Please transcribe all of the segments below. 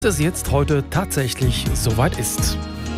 es jetzt heute tatsächlich soweit ist.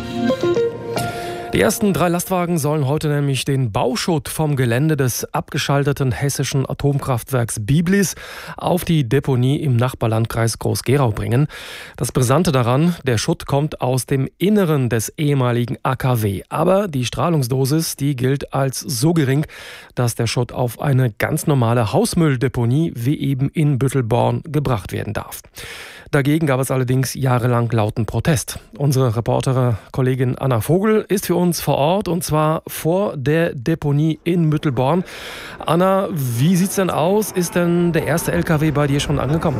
Die ersten 3 Lastwagen sollen heute nämlich den Bauschutt vom Gelände des abgeschalteten hessischen Atomkraftwerks Biblis auf die Deponie im Nachbarlandkreis Groß-Gerau bringen. Das Brisante daran, der Schutt kommt aus dem Inneren des ehemaligen AKW. Aber die Strahlungsdosis, die gilt als so gering, dass der Schutt auf eine ganz normale Hausmülldeponie wie eben in Büttelborn gebracht werden darf. Dagegen gab es allerdings jahrelang lauten Protest. Unsere Kollegin Anna Vogel ist für uns vor Ort, und zwar vor der Deponie in Büttelborn. Anna, wie sieht's denn aus? Ist denn der erste LKW bei dir schon angekommen?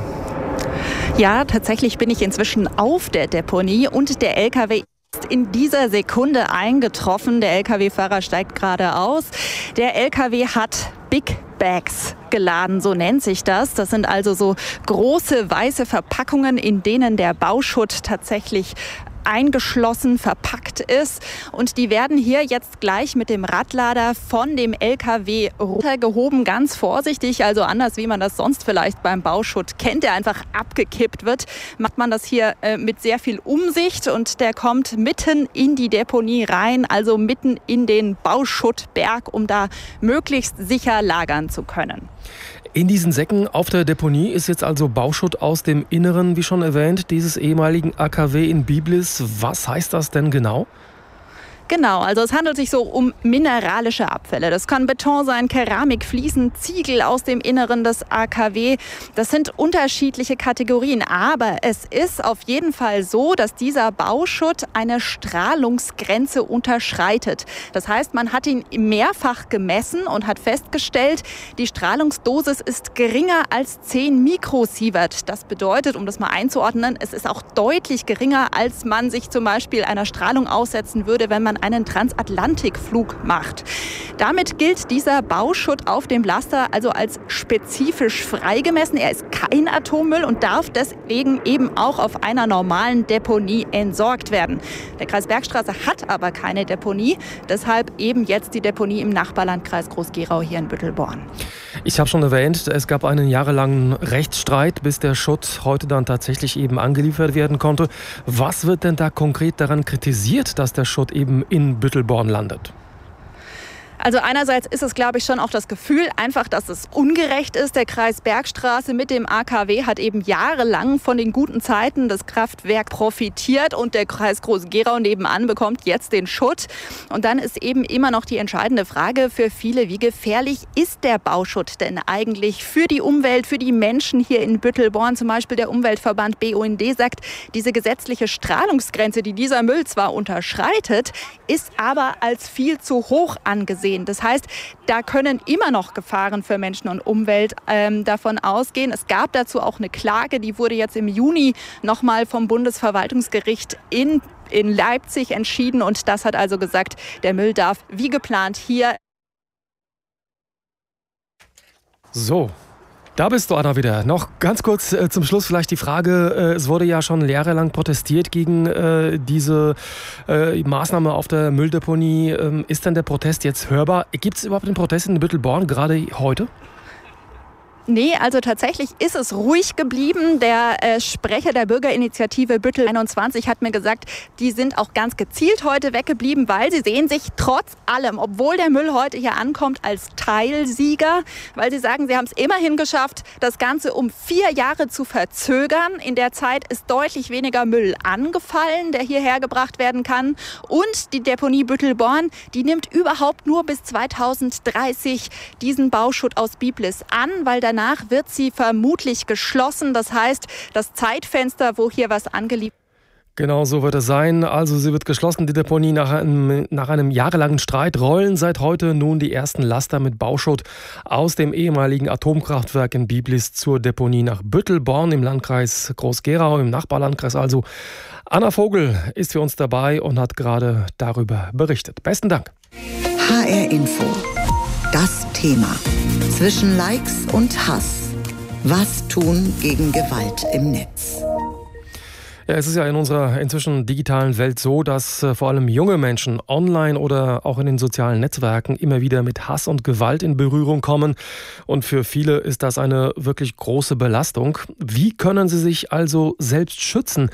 Ja, tatsächlich bin ich inzwischen auf der Deponie und der LKW ist in dieser Sekunde eingetroffen. Der LKW-Fahrer steigt gerade aus. Der LKW hat Big Bags geladen, so nennt sich das. Das sind also so große weiße Verpackungen, in denen der Bauschutt tatsächlich eingeschlossen, verpackt ist. Und die werden hier jetzt gleich mit dem Radlader von dem LKW runtergehoben, ganz vorsichtig, also anders wie man das sonst vielleicht beim Bauschutt kennt, der einfach abgekippt wird, macht man das hier mit sehr viel Umsicht, und der kommt mitten in die Deponie rein, also mitten in den Bauschuttberg, um da möglichst sicher lagern zu können. In diesen Säcken auf der Deponie ist jetzt also Bauschutt aus dem Inneren, wie schon erwähnt, dieses ehemaligen AKW in Biblis. Was heißt das denn genau? Genau, also es handelt sich so um mineralische Abfälle. Das kann Beton sein, Keramik, Fliesen, Ziegel aus dem Inneren des AKW. Das sind unterschiedliche Kategorien. Aber es ist auf jeden Fall so, dass dieser Bauschutt eine Strahlungsgrenze unterschreitet. Das heißt, man hat ihn mehrfach gemessen und hat festgestellt, die Strahlungsdosis ist geringer als 10 Mikrosievert. Das bedeutet, um das mal einzuordnen, es ist auch deutlich geringer, als man sich zum Beispiel einer Strahlung aussetzen würde, wenn man einen Transatlantikflug macht. Damit gilt dieser Bauschutt auf dem Laster also als spezifisch freigemessen. Er ist kein Atommüll und darf deswegen eben auch auf einer normalen Deponie entsorgt werden. Der Kreis Bergstraße hat aber keine Deponie, deshalb eben jetzt die Deponie im Nachbarlandkreis Groß-Gerau hier in Büttelborn. Ich habe schon erwähnt, es gab einen jahrelangen Rechtsstreit, bis der Schutt heute dann tatsächlich eben angeliefert werden konnte. Was wird denn da konkret daran kritisiert, dass der Schutt eben in Büttelborn landet? Also einerseits ist es, glaube ich, schon auch das Gefühl einfach, dass es ungerecht ist. Der Kreis Bergstraße mit dem AKW hat eben jahrelang von den guten Zeiten des Kraftwerks profitiert, und der Kreis Groß-Gerau nebenan bekommt jetzt den Schutt. Und dann ist eben immer noch die entscheidende Frage für viele: Wie gefährlich ist der Bauschutt denn eigentlich für die Umwelt, für die Menschen hier in Büttelborn? Zum Beispiel der Umweltverband BUND sagt, diese gesetzliche Strahlungsgrenze, die dieser Müll zwar unterschreitet, ist aber als viel zu hoch angesehen. Das heißt, da können immer noch Gefahren für Menschen und Umwelt davon ausgehen. Es gab dazu auch eine Klage, die wurde jetzt im Juni nochmal vom Bundesverwaltungsgericht in Leipzig entschieden, und das hat also gesagt, der Müll darf wie geplant hier. So. Da bist du, Anna, wieder. Noch ganz kurz zum Schluss vielleicht die Frage, es wurde ja schon jahrelang protestiert gegen diese Maßnahme auf der Mülldeponie. Ist denn der Protest jetzt hörbar? Gibt es überhaupt den Protest in Büttelborn gerade heute? Nee, also tatsächlich ist es ruhig geblieben. Der Sprecher der Bürgerinitiative Büttel 21 hat mir gesagt, die sind auch ganz gezielt heute weggeblieben, weil sie sehen sich trotz allem, obwohl der Müll heute hier ankommt, als Teilsieger. Weil sie sagen, sie haben es immerhin geschafft, das Ganze um 4 Jahre zu verzögern. In der Zeit ist deutlich weniger Müll angefallen, der hierher gebracht werden kann. Und die Deponie Büttelborn, die nimmt überhaupt nur bis 2030 diesen Bauschutt aus Biblis an, weil danach wird sie vermutlich geschlossen. Das heißt, das Zeitfenster, wo hier was angeliefert wird. Genau so wird es sein. Also sie wird geschlossen, die Deponie. Nach einem jahrelangen Streit rollen seit heute nun die ersten Laster mit Bauschutt aus dem ehemaligen Atomkraftwerk in Biblis zur Deponie nach Büttelborn im Landkreis Groß-Gerau, im Nachbarlandkreis also. Anna Vogel ist für uns dabei und hat gerade darüber berichtet. Besten Dank. HR Info. Das Thema. Zwischen Likes und Hass. Was tun gegen Gewalt im Netz? Ja, es ist ja in unserer inzwischen digitalen Welt so, dass vor allem junge Menschen online oder auch in den sozialen Netzwerken immer wieder mit Hass und Gewalt in Berührung kommen. Und für viele ist das eine wirklich große Belastung. Wie können sie sich also selbst schützen,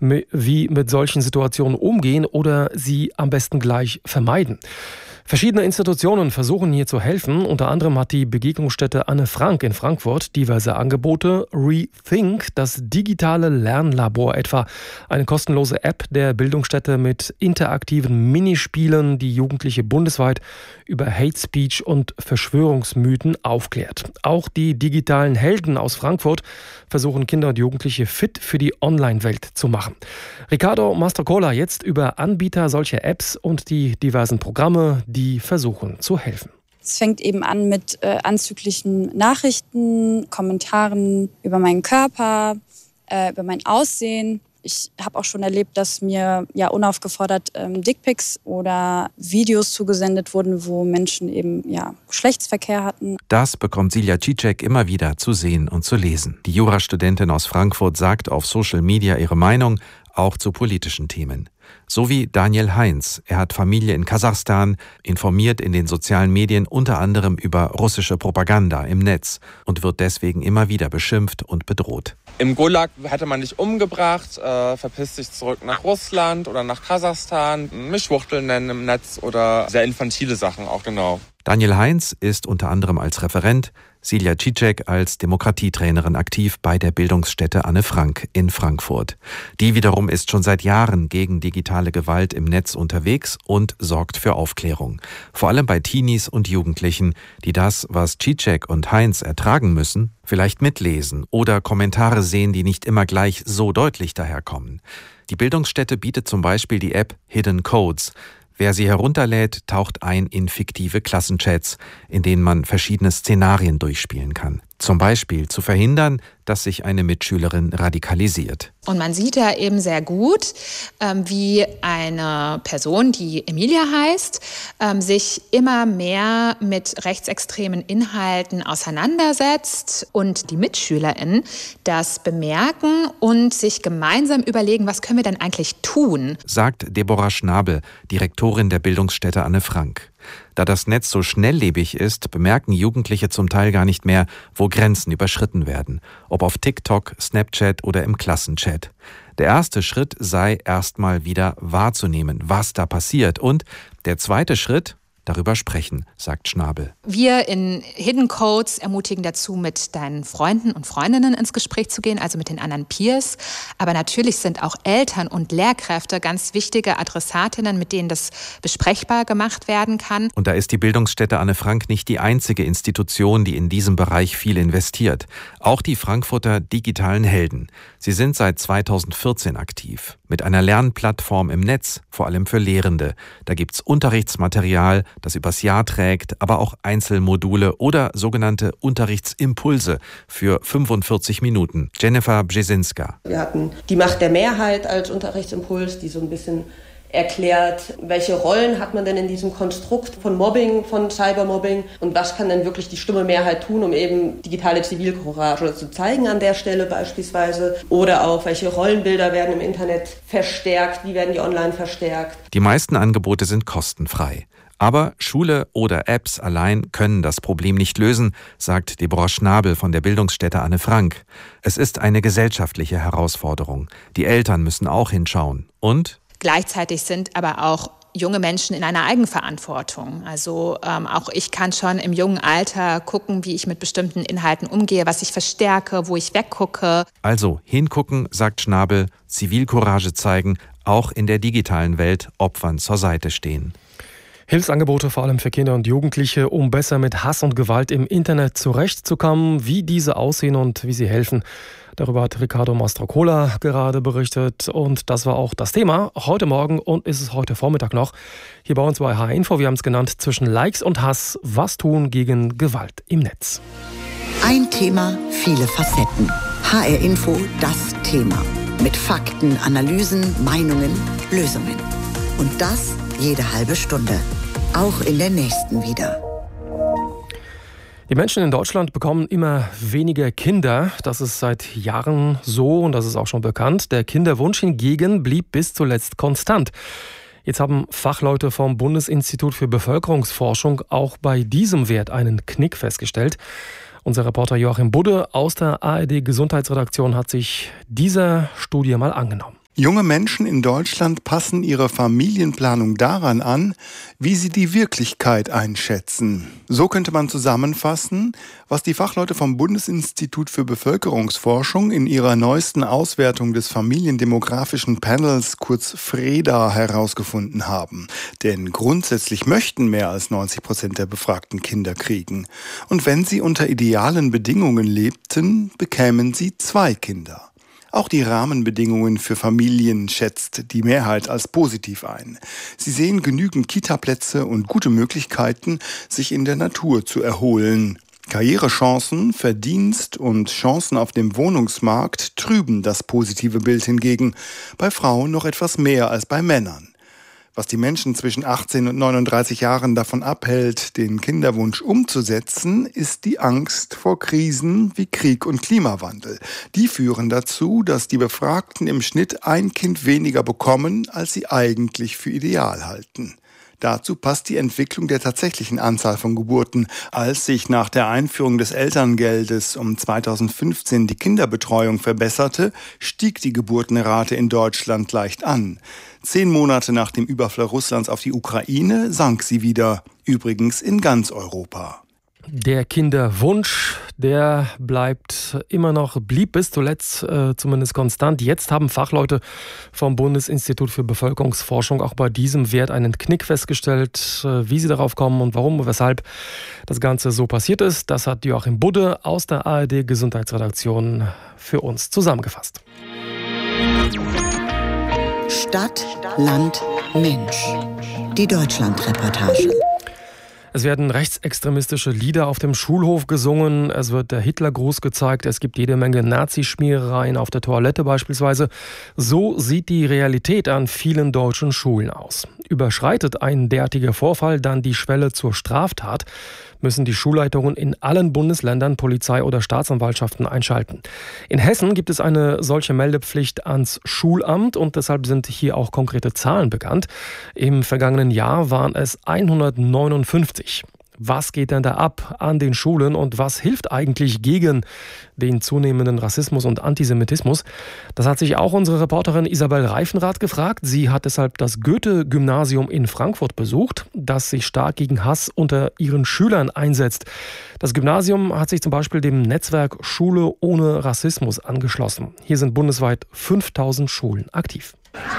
wie mit solchen Situationen umgehen oder sie am besten gleich vermeiden? Verschiedene Institutionen versuchen hier zu helfen. Unter anderem hat die Begegnungsstätte Anne Frank in Frankfurt diverse Angebote. Rethink, das digitale Lernlabor etwa, eine kostenlose App der Bildungsstätte mit interaktiven Minispielen, die Jugendliche bundesweit über Hate Speech und Verschwörungsmythen aufklärt. Auch die digitalen Helden aus Frankfurt versuchen Kinder und Jugendliche fit für die Online-Welt zu machen. Riccardo Mastrocola jetzt über Anbieter solcher Apps und die diversen Programme, die versuchen zu helfen. Es fängt eben an mit anzüglichen Nachrichten, Kommentaren über meinen Körper, über mein Aussehen. Ich habe auch schon erlebt, dass mir unaufgefordert Dickpics oder Videos zugesendet wurden, wo Menschen eben Geschlechtsverkehr hatten. Das bekommt Silja Cicek immer wieder zu sehen und zu lesen. Die Jurastudentin aus Frankfurt sagt auf Social Media ihre Meinung, auch zu politischen Themen. So wie Daniel Heinz. Er hat Familie in Kasachstan, informiert in den sozialen Medien unter anderem über russische Propaganda im Netz und wird deswegen immer wieder beschimpft und bedroht. Im Gulag hätte man dich umgebracht, verpisst dich zurück nach Russland oder nach Kasachstan, mich Schwuchtel nennen im Netz oder sehr infantile Sachen auch, genau. Daniel Heinz ist unter anderem als Referent, Silja Cicek als Demokratietrainerin aktiv bei der Bildungsstätte Anne Frank in Frankfurt. Die wiederum ist schon seit Jahren gegen digitale Gewalt im Netz unterwegs und sorgt für Aufklärung. Vor allem bei Teenies und Jugendlichen, die das, was Cicek und Heinz ertragen müssen, vielleicht mitlesen oder Kommentare sehen, die nicht immer gleich so deutlich daherkommen. Die Bildungsstätte bietet zum Beispiel die App Hidden Codes. Wer sie herunterlädt, taucht ein in fiktive Klassenchats, in denen man verschiedene Szenarien durchspielen kann. Zum Beispiel zu verhindern, dass sich eine Mitschülerin radikalisiert. Und man sieht da eben sehr gut, wie eine Person, die Emilia heißt, sich immer mehr mit rechtsextremen Inhalten auseinandersetzt und die MitschülerInnen das bemerken und sich gemeinsam überlegen, was können wir denn eigentlich tun? Sagt Deborah Schnabel, Direktorin der Bildungsstätte Anne Frank. Da das Netz so schnelllebig ist, bemerken Jugendliche zum Teil gar nicht mehr, wo Grenzen überschritten werden. Ob auf TikTok, Snapchat oder im Klassenchat. Der erste Schritt sei erstmal wieder wahrzunehmen, was da passiert. Und der zweite Schritt, darüber sprechen, sagt Schnabel. Wir in Hidden Codes ermutigen dazu, mit deinen Freunden und Freundinnen ins Gespräch zu gehen, also mit den anderen Peers. Aber natürlich sind auch Eltern und Lehrkräfte ganz wichtige Adressatinnen, mit denen das besprechbar gemacht werden kann. Und da ist die Bildungsstätte Anne Frank nicht die einzige Institution, die in diesem Bereich viel investiert. Auch die Frankfurter digitalen Helden. Sie sind seit 2014 aktiv. Mit einer Lernplattform im Netz, vor allem für Lehrende. Da gibt's Unterrichtsmaterial, das übers Jahr trägt, aber auch Einzelmodule oder sogenannte Unterrichtsimpulse für 45 Minuten. Jennifer Brzezinska. Wir hatten die Macht der Mehrheit als Unterrichtsimpuls, die so ein bisschen erklärt, welche Rollen hat man denn in diesem Konstrukt von Mobbing, von Cybermobbing und was kann denn wirklich die stumme Mehrheit tun, um eben digitale Zivilcourage zu zeigen an der Stelle beispielsweise oder auch welche Rollenbilder werden im Internet verstärkt, wie werden die online verstärkt. Die meisten Angebote sind kostenfrei. Aber Schule oder Apps allein können das Problem nicht lösen, sagt Deborah Schnabel von der Bildungsstätte Anne Frank. Es ist eine gesellschaftliche Herausforderung. Die Eltern müssen auch hinschauen. Und gleichzeitig sind aber auch junge Menschen in einer Eigenverantwortung. Also auch ich kann schon im jungen Alter gucken, wie ich mit bestimmten Inhalten umgehe, was ich verstärke, wo ich weggucke. Also hingucken, sagt Schnabel, Zivilcourage zeigen, auch in der digitalen Welt Opfern zur Seite stehen. Hilfsangebote vor allem für Kinder und Jugendliche, um besser mit Hass und Gewalt im Internet zurechtzukommen, wie diese aussehen und wie sie helfen. Darüber hat Riccardo Mastrocola gerade berichtet und das war auch das Thema heute Morgen und ist es heute Vormittag noch. Hier bei uns bei HR Info, wir haben es genannt, zwischen Likes und Hass, was tun gegen Gewalt im Netz. Ein Thema, viele Facetten. HR Info, das Thema. Mit Fakten, Analysen, Meinungen, Lösungen. Und das jede halbe Stunde. Auch in der nächsten wieder. Die Menschen in Deutschland bekommen immer weniger Kinder. Das ist seit Jahren so und das ist auch schon bekannt. Der Kinderwunsch hingegen blieb bis zuletzt konstant. Jetzt haben Fachleute vom Bundesinstitut für Bevölkerungsforschung auch bei diesem Wert einen Knick festgestellt. Unser Reporter Joachim Budde aus der ARD Gesundheitsredaktion hat sich dieser Studie mal angenommen. Junge Menschen in Deutschland passen ihre Familienplanung daran an, wie sie die Wirklichkeit einschätzen. So könnte man zusammenfassen, was die Fachleute vom Bundesinstitut für Bevölkerungsforschung in ihrer neuesten Auswertung des familiendemografischen Panels, kurz FREDA, herausgefunden haben. Denn grundsätzlich möchten mehr als 90% der Befragten Kinder kriegen. Und wenn sie unter idealen Bedingungen lebten, bekämen sie 2 Kinder. Auch die Rahmenbedingungen für Familien schätzt die Mehrheit als positiv ein. Sie sehen genügend Kita-Plätze und gute Möglichkeiten, sich in der Natur zu erholen. Karrierechancen, Verdienst und Chancen auf dem Wohnungsmarkt trüben das positive Bild hingegen. Bei Frauen noch etwas mehr als bei Männern. Was die Menschen zwischen 18 und 39 Jahren davon abhält, den Kinderwunsch umzusetzen, ist die Angst vor Krisen wie Krieg und Klimawandel. Die führen dazu, dass die Befragten im Schnitt ein Kind weniger bekommen, als sie eigentlich für ideal halten. Dazu passt die Entwicklung der tatsächlichen Anzahl von Geburten. Als sich nach der Einführung des Elterngeldes um 2015 die Kinderbetreuung verbesserte, stieg die Geburtenrate in Deutschland leicht an. 10 Monate nach dem Überfall Russlands auf die Ukraine sank sie wieder, übrigens in ganz Europa. Der Kinderwunsch, der blieb bis zuletzt zumindest konstant. Jetzt haben Fachleute vom Bundesinstitut für Bevölkerungsforschung auch bei diesem Wert einen Knick festgestellt. Wie sie darauf kommen und warum und weshalb das Ganze so passiert ist, das hat Joachim Budde aus der ARD Gesundheitsredaktion für uns zusammengefasst. Stadt, Land, Mensch. Die Deutschland-Reportage. Es werden rechtsextremistische Lieder auf dem Schulhof gesungen, es wird der Hitlergruß gezeigt, es gibt jede Menge Nazischmierereien auf der Toilette beispielsweise. So sieht die Realität an vielen deutschen Schulen aus. Überschreitet ein derartiger Vorfall dann die Schwelle zur Straftat, müssen die Schulleitungen in allen Bundesländern Polizei oder Staatsanwaltschaften einschalten. In Hessen gibt es eine solche Meldepflicht ans Schulamt und deshalb sind hier auch konkrete Zahlen bekannt. Im vergangenen Jahr waren es 159. Was geht denn da ab an den Schulen und was hilft eigentlich gegen den zunehmenden Rassismus und Antisemitismus? Das hat sich auch unsere Reporterin Isabel Reifenrath gefragt. Sie hat deshalb das Goethe-Gymnasium in Frankfurt besucht, das sich stark gegen Hass unter ihren Schülern einsetzt. Das Gymnasium hat sich zum Beispiel dem Netzwerk Schule ohne Rassismus angeschlossen. Hier sind bundesweit 5000 Schulen aktiv.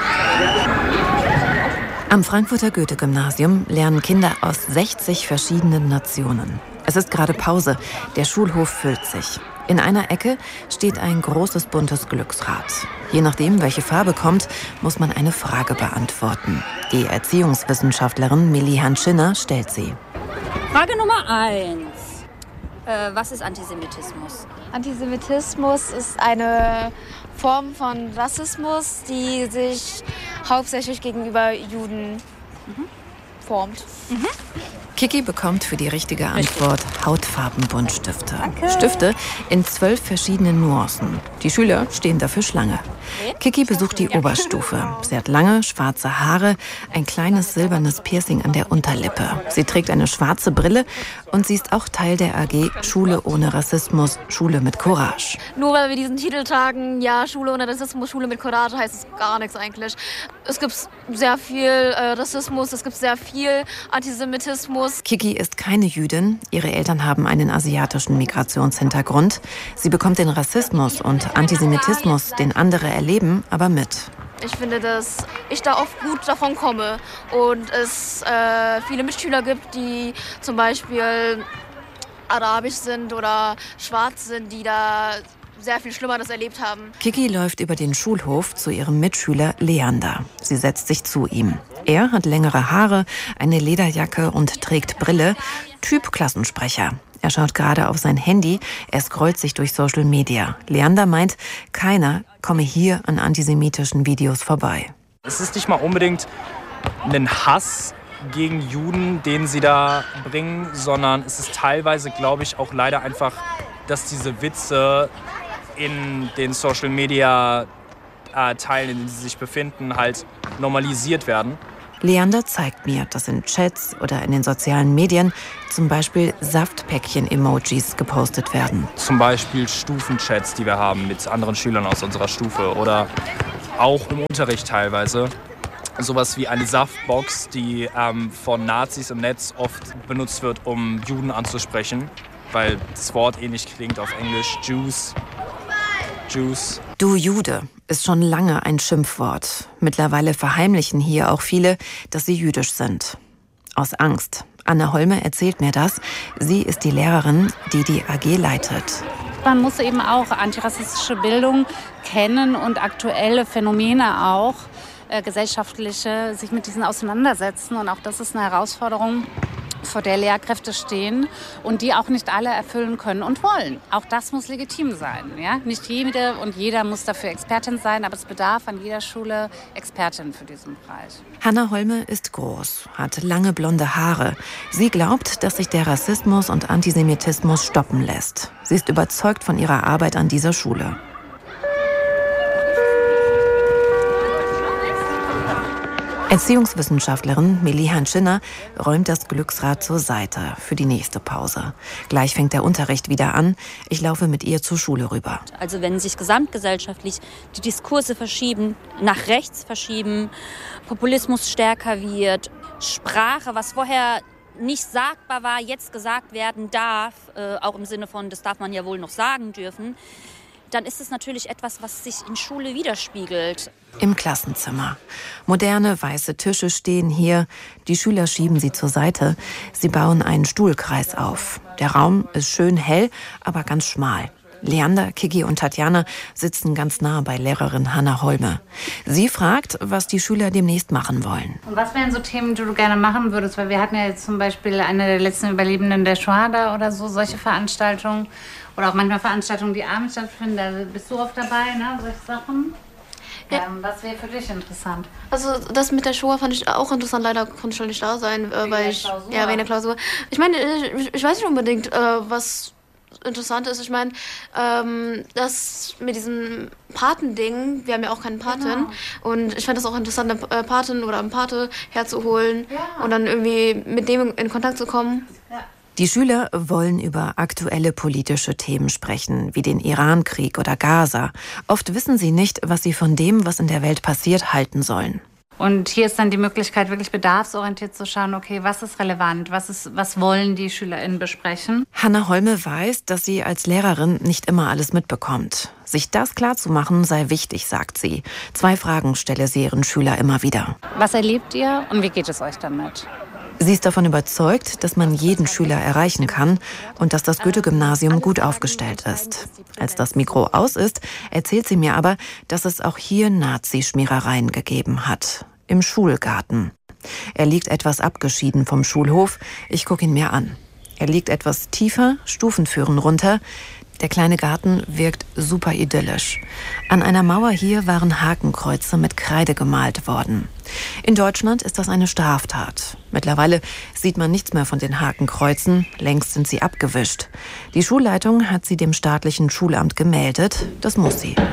Am Frankfurter Goethe-Gymnasium lernen Kinder aus 60 verschiedenen Nationen. Es ist gerade Pause, der Schulhof füllt sich. In einer Ecke steht ein großes buntes Glücksrad. Je nachdem, welche Farbe kommt, muss man eine Frage beantworten. Die Erziehungswissenschaftlerin Milli Hanschinner stellt sie. Frage Nummer 1. Was ist Antisemitismus? Antisemitismus ist eine Form von Rassismus, die sich hauptsächlich gegenüber Juden formt. Kiki bekommt für die richtige Antwort Hautfarbenbuntstifte. Stifte in 12 verschiedenen Nuancen. Die Schüler stehen dafür Schlange. Kiki besucht die Oberstufe. Sie hat lange, schwarze Haare, ein kleines silbernes Piercing an der Unterlippe. Sie trägt eine schwarze Brille und sie ist auch Teil der AG Schule ohne Rassismus, Schule mit Courage. Nur weil wir diesen Titel tragen, ja, Schule ohne Rassismus, Schule mit Courage, heißt es gar nichts eigentlich. Es gibt sehr viel Rassismus, es gibt sehr viel Antisemitismus. Kiki ist keine Jüdin. Ihre Eltern haben einen asiatischen Migrationshintergrund. Sie bekommt den Rassismus und Antisemitismus, den andere erleben, aber mit. Ich finde, dass ich da oft gut davon komme und es viele Mitschüler gibt, die zum Beispiel arabisch sind oder schwarz sind, die da sehr viel Schlimmeres erlebt haben. Kiki läuft über den Schulhof zu ihrem Mitschüler Leander. Sie setzt sich zu ihm. Er hat längere Haare, eine Lederjacke und trägt Brille. Typ Klassensprecher. Er schaut gerade auf sein Handy, er scrollt sich durch Social Media. Leander meint, keiner komme hier an antisemitischen Videos vorbei. Es ist nicht mal unbedingt ein Hass gegen Juden, den sie da bringen, sondern es ist teilweise, glaube ich, auch leider einfach, dass diese Witze in den Social-Media-Teilen, in denen sie sich befinden, halt normalisiert werden. Leander zeigt mir, dass in Chats oder in den sozialen Medien zum Beispiel Saftpäckchen-Emojis gepostet werden. Zum Beispiel Stufenchats, die wir haben mit anderen Schülern aus unserer Stufe oder auch im Unterricht teilweise. Sowas wie eine Saftbox, die von Nazis im Netz oft benutzt wird, um Juden anzusprechen, weil das Wort ähnlich klingt auf Englisch, Jews. Du Jude ist schon lange ein Schimpfwort. Mittlerweile verheimlichen hier auch viele, dass sie jüdisch sind. Aus Angst. Anna Holme erzählt mir das. Sie ist die Lehrerin, die die AG leitet. Man muss eben auch antirassistische Bildung kennen und aktuelle Phänomene auch, gesellschaftliche, sich mit diesen auseinandersetzen. Und auch das ist eine Herausforderung, vor der Lehrkräfte stehen und die auch nicht alle erfüllen können und wollen. Auch das muss legitim sein. Ja? Nicht jede und jeder muss dafür Expertin sein, aber es bedarf an jeder Schule Expertin für diesen Bereich. Hanna Holme ist groß, hat lange blonde Haare. Sie glaubt, dass sich der Rassismus und Antisemitismus stoppen lässt. Sie ist überzeugt von ihrer Arbeit an dieser Schule. Erziehungswissenschaftlerin Melihan Schinner räumt das Glücksrad zur Seite für die nächste Pause. Gleich fängt der Unterricht wieder an. Ich laufe mit ihr zur Schule rüber. Also wenn sich gesamtgesellschaftlich die Diskurse verschieben, nach rechts verschieben, Populismus stärker wird, Sprache, was vorher nicht sagbar war, jetzt gesagt werden darf, auch im Sinne von, das darf man ja wohl noch sagen dürfen, dann ist es natürlich etwas, was sich in Schule widerspiegelt. Im Klassenzimmer. Moderne weiße Tische stehen hier. Die Schüler schieben sie zur Seite. Sie bauen einen Stuhlkreis auf. Der Raum ist schön hell, aber ganz schmal. Leander, Kiki und Tatjana sitzen ganz nah bei Lehrerin Hanna Holme. Sie fragt, was die Schüler demnächst machen wollen. Und was wären so Themen, die du gerne machen würdest? Weil wir hatten ja jetzt zum Beispiel eine der letzten Überlebenden der Shoah oder so, solche Veranstaltungen. Oder auch manchmal Veranstaltungen, die abends stattfinden. Da bist du oft dabei, ne? Solche Sachen. Ja. Was wäre für dich interessant? Also das mit der Shoah fand ich auch interessant. Leider konnte ich schon nicht da sein, wegen der Klausur. Ich meine, ich weiß nicht unbedingt, was interessant ist. Ich meine, das mit diesem Patending, wir haben ja auch keine Patin. Genau. Und ich fand das auch interessant, eine Patin oder einen Pate herzuholen und dann irgendwie mit dem in Kontakt zu kommen. Ja. Die Schüler wollen über aktuelle politische Themen sprechen, wie den Irankrieg oder Gaza. Oft wissen sie nicht, was sie von dem, was in der Welt passiert, halten sollen. Und hier ist dann die Möglichkeit, wirklich bedarfsorientiert zu schauen, okay, was ist relevant, was wollen die SchülerInnen besprechen? Hanna Holme weiß, dass sie als Lehrerin nicht immer alles mitbekommt. Sich das klarzumachen sei wichtig, sagt sie. 2 Fragen stelle sie ihren Schüler immer wieder. Was erlebt ihr und wie geht es euch damit? Sie ist davon überzeugt, dass man jeden Schüler erreichen kann und dass das Goethe-Gymnasium gut aufgestellt ist. Als das Mikro aus ist, erzählt sie mir aber, dass es auch hier Nazischmierereien gegeben hat. Im Schulgarten. Er liegt etwas abgeschieden vom Schulhof. Ich gucke ihn mir an. Er liegt etwas tiefer, Stufen führen runter. Der kleine Garten wirkt super idyllisch. An einer Mauer hier waren Hakenkreuze mit Kreide gemalt worden. In Deutschland ist das eine Straftat. Mittlerweile sieht man nichts mehr von den Hakenkreuzen. Längst sind sie abgewischt. Die Schulleitung hat sie dem staatlichen Schulamt gemeldet. Das muss sie.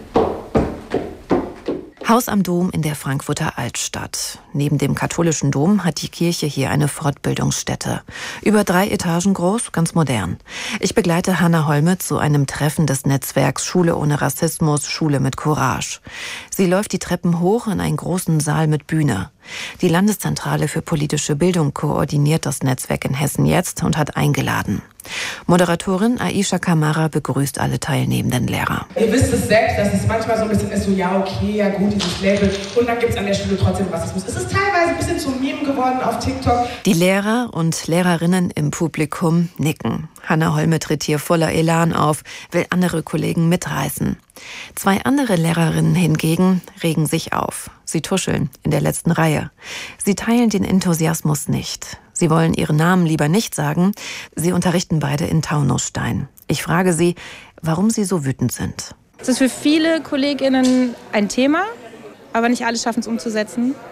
Haus am Dom in der Frankfurter Altstadt. Neben dem katholischen Dom hat die Kirche hier eine Fortbildungsstätte. Über 3 Etagen groß, ganz modern. Ich begleite Hanna Holme zu einem Treffen des Netzwerks Schule ohne Rassismus, Schule mit Courage. Sie läuft die Treppen hoch in einen großen Saal mit Bühne. Die Landeszentrale für politische Bildung koordiniert das Netzwerk in Hessen jetzt und hat eingeladen. Moderatorin Aisha Kamara begrüßt alle teilnehmenden Lehrer. Ihr wisst es selbst, dass es manchmal so ein bisschen ist, so ja okay, ja gut, dieses Label und dann gibt es an der Schule trotzdem Rassismus. Es ist teilweise ein bisschen zum Meme geworden auf TikTok. Die Lehrer und Lehrerinnen im Publikum nicken. Hanna Holme tritt hier voller Elan auf, will andere Kollegen mitreißen. 2 andere Lehrerinnen hingegen regen sich auf. Sie tuscheln in der letzten Reihe. Sie teilen den Enthusiasmus nicht. Sie wollen ihren Namen lieber nicht sagen. Sie unterrichten beide in Taunusstein. Ich frage sie, warum sie so wütend sind. Es ist für viele KollegInnen ein Thema, aber nicht alle schaffen es umzusetzen.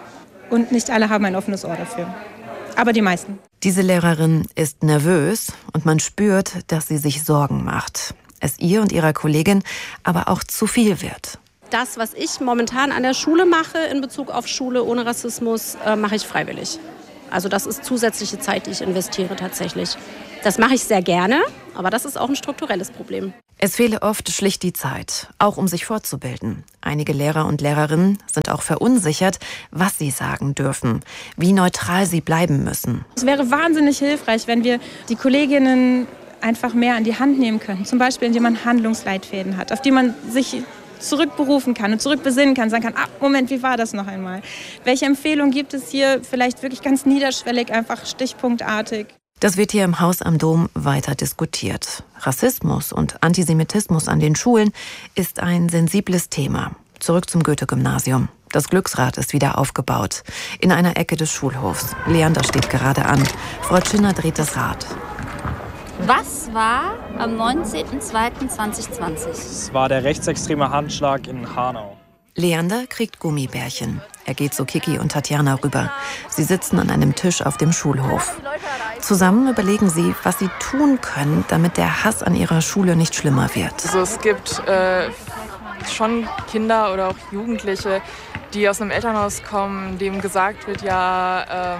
und nicht alle haben ein offenes Ohr dafür. Aber die meisten. Diese Lehrerin ist nervös und man spürt, dass sie sich Sorgen macht. Es ihr und ihrer Kollegin aber auch zu viel wird. Das, was ich momentan an der Schule mache in Bezug auf Schule ohne Rassismus, mache ich freiwillig. Also das ist zusätzliche Zeit, die ich investiere tatsächlich. Das mache ich sehr gerne, aber das ist auch ein strukturelles Problem. Es fehle oft schlicht die Zeit, auch um sich fortzubilden. Einige Lehrer und Lehrerinnen sind auch verunsichert, was sie sagen dürfen, wie neutral sie bleiben müssen. Es wäre wahnsinnig hilfreich, wenn wir die Kolleginnen einfach mehr an die Hand nehmen könnten. Zum Beispiel, indem man Handlungsleitfäden hat, auf die man sich zurückberufen kann und zurückbesinnen kann, sagen kann, Moment, wie war das noch einmal? Welche Empfehlung gibt es hier? Vielleicht wirklich ganz niederschwellig, einfach stichpunktartig. Das wird hier im Haus am Dom weiter diskutiert. Rassismus und Antisemitismus an den Schulen ist ein sensibles Thema. Zurück zum Goethe-Gymnasium. Das Glücksrad ist wieder aufgebaut. In einer Ecke des Schulhofs. Leander steht gerade an. Frau Tschinner dreht das Rad. Was war am 19.02.2020? Es war der rechtsextreme Handschlag in Hanau. Leander kriegt Gummibärchen. Er geht zu Kiki und Tatjana rüber. Sie sitzen an einem Tisch auf dem Schulhof. Zusammen überlegen sie, was sie tun können, damit der Hass an ihrer Schule nicht schlimmer wird. Also es gibt schon Kinder oder auch Jugendliche, die aus einem Elternhaus kommen, dem gesagt wird, ja,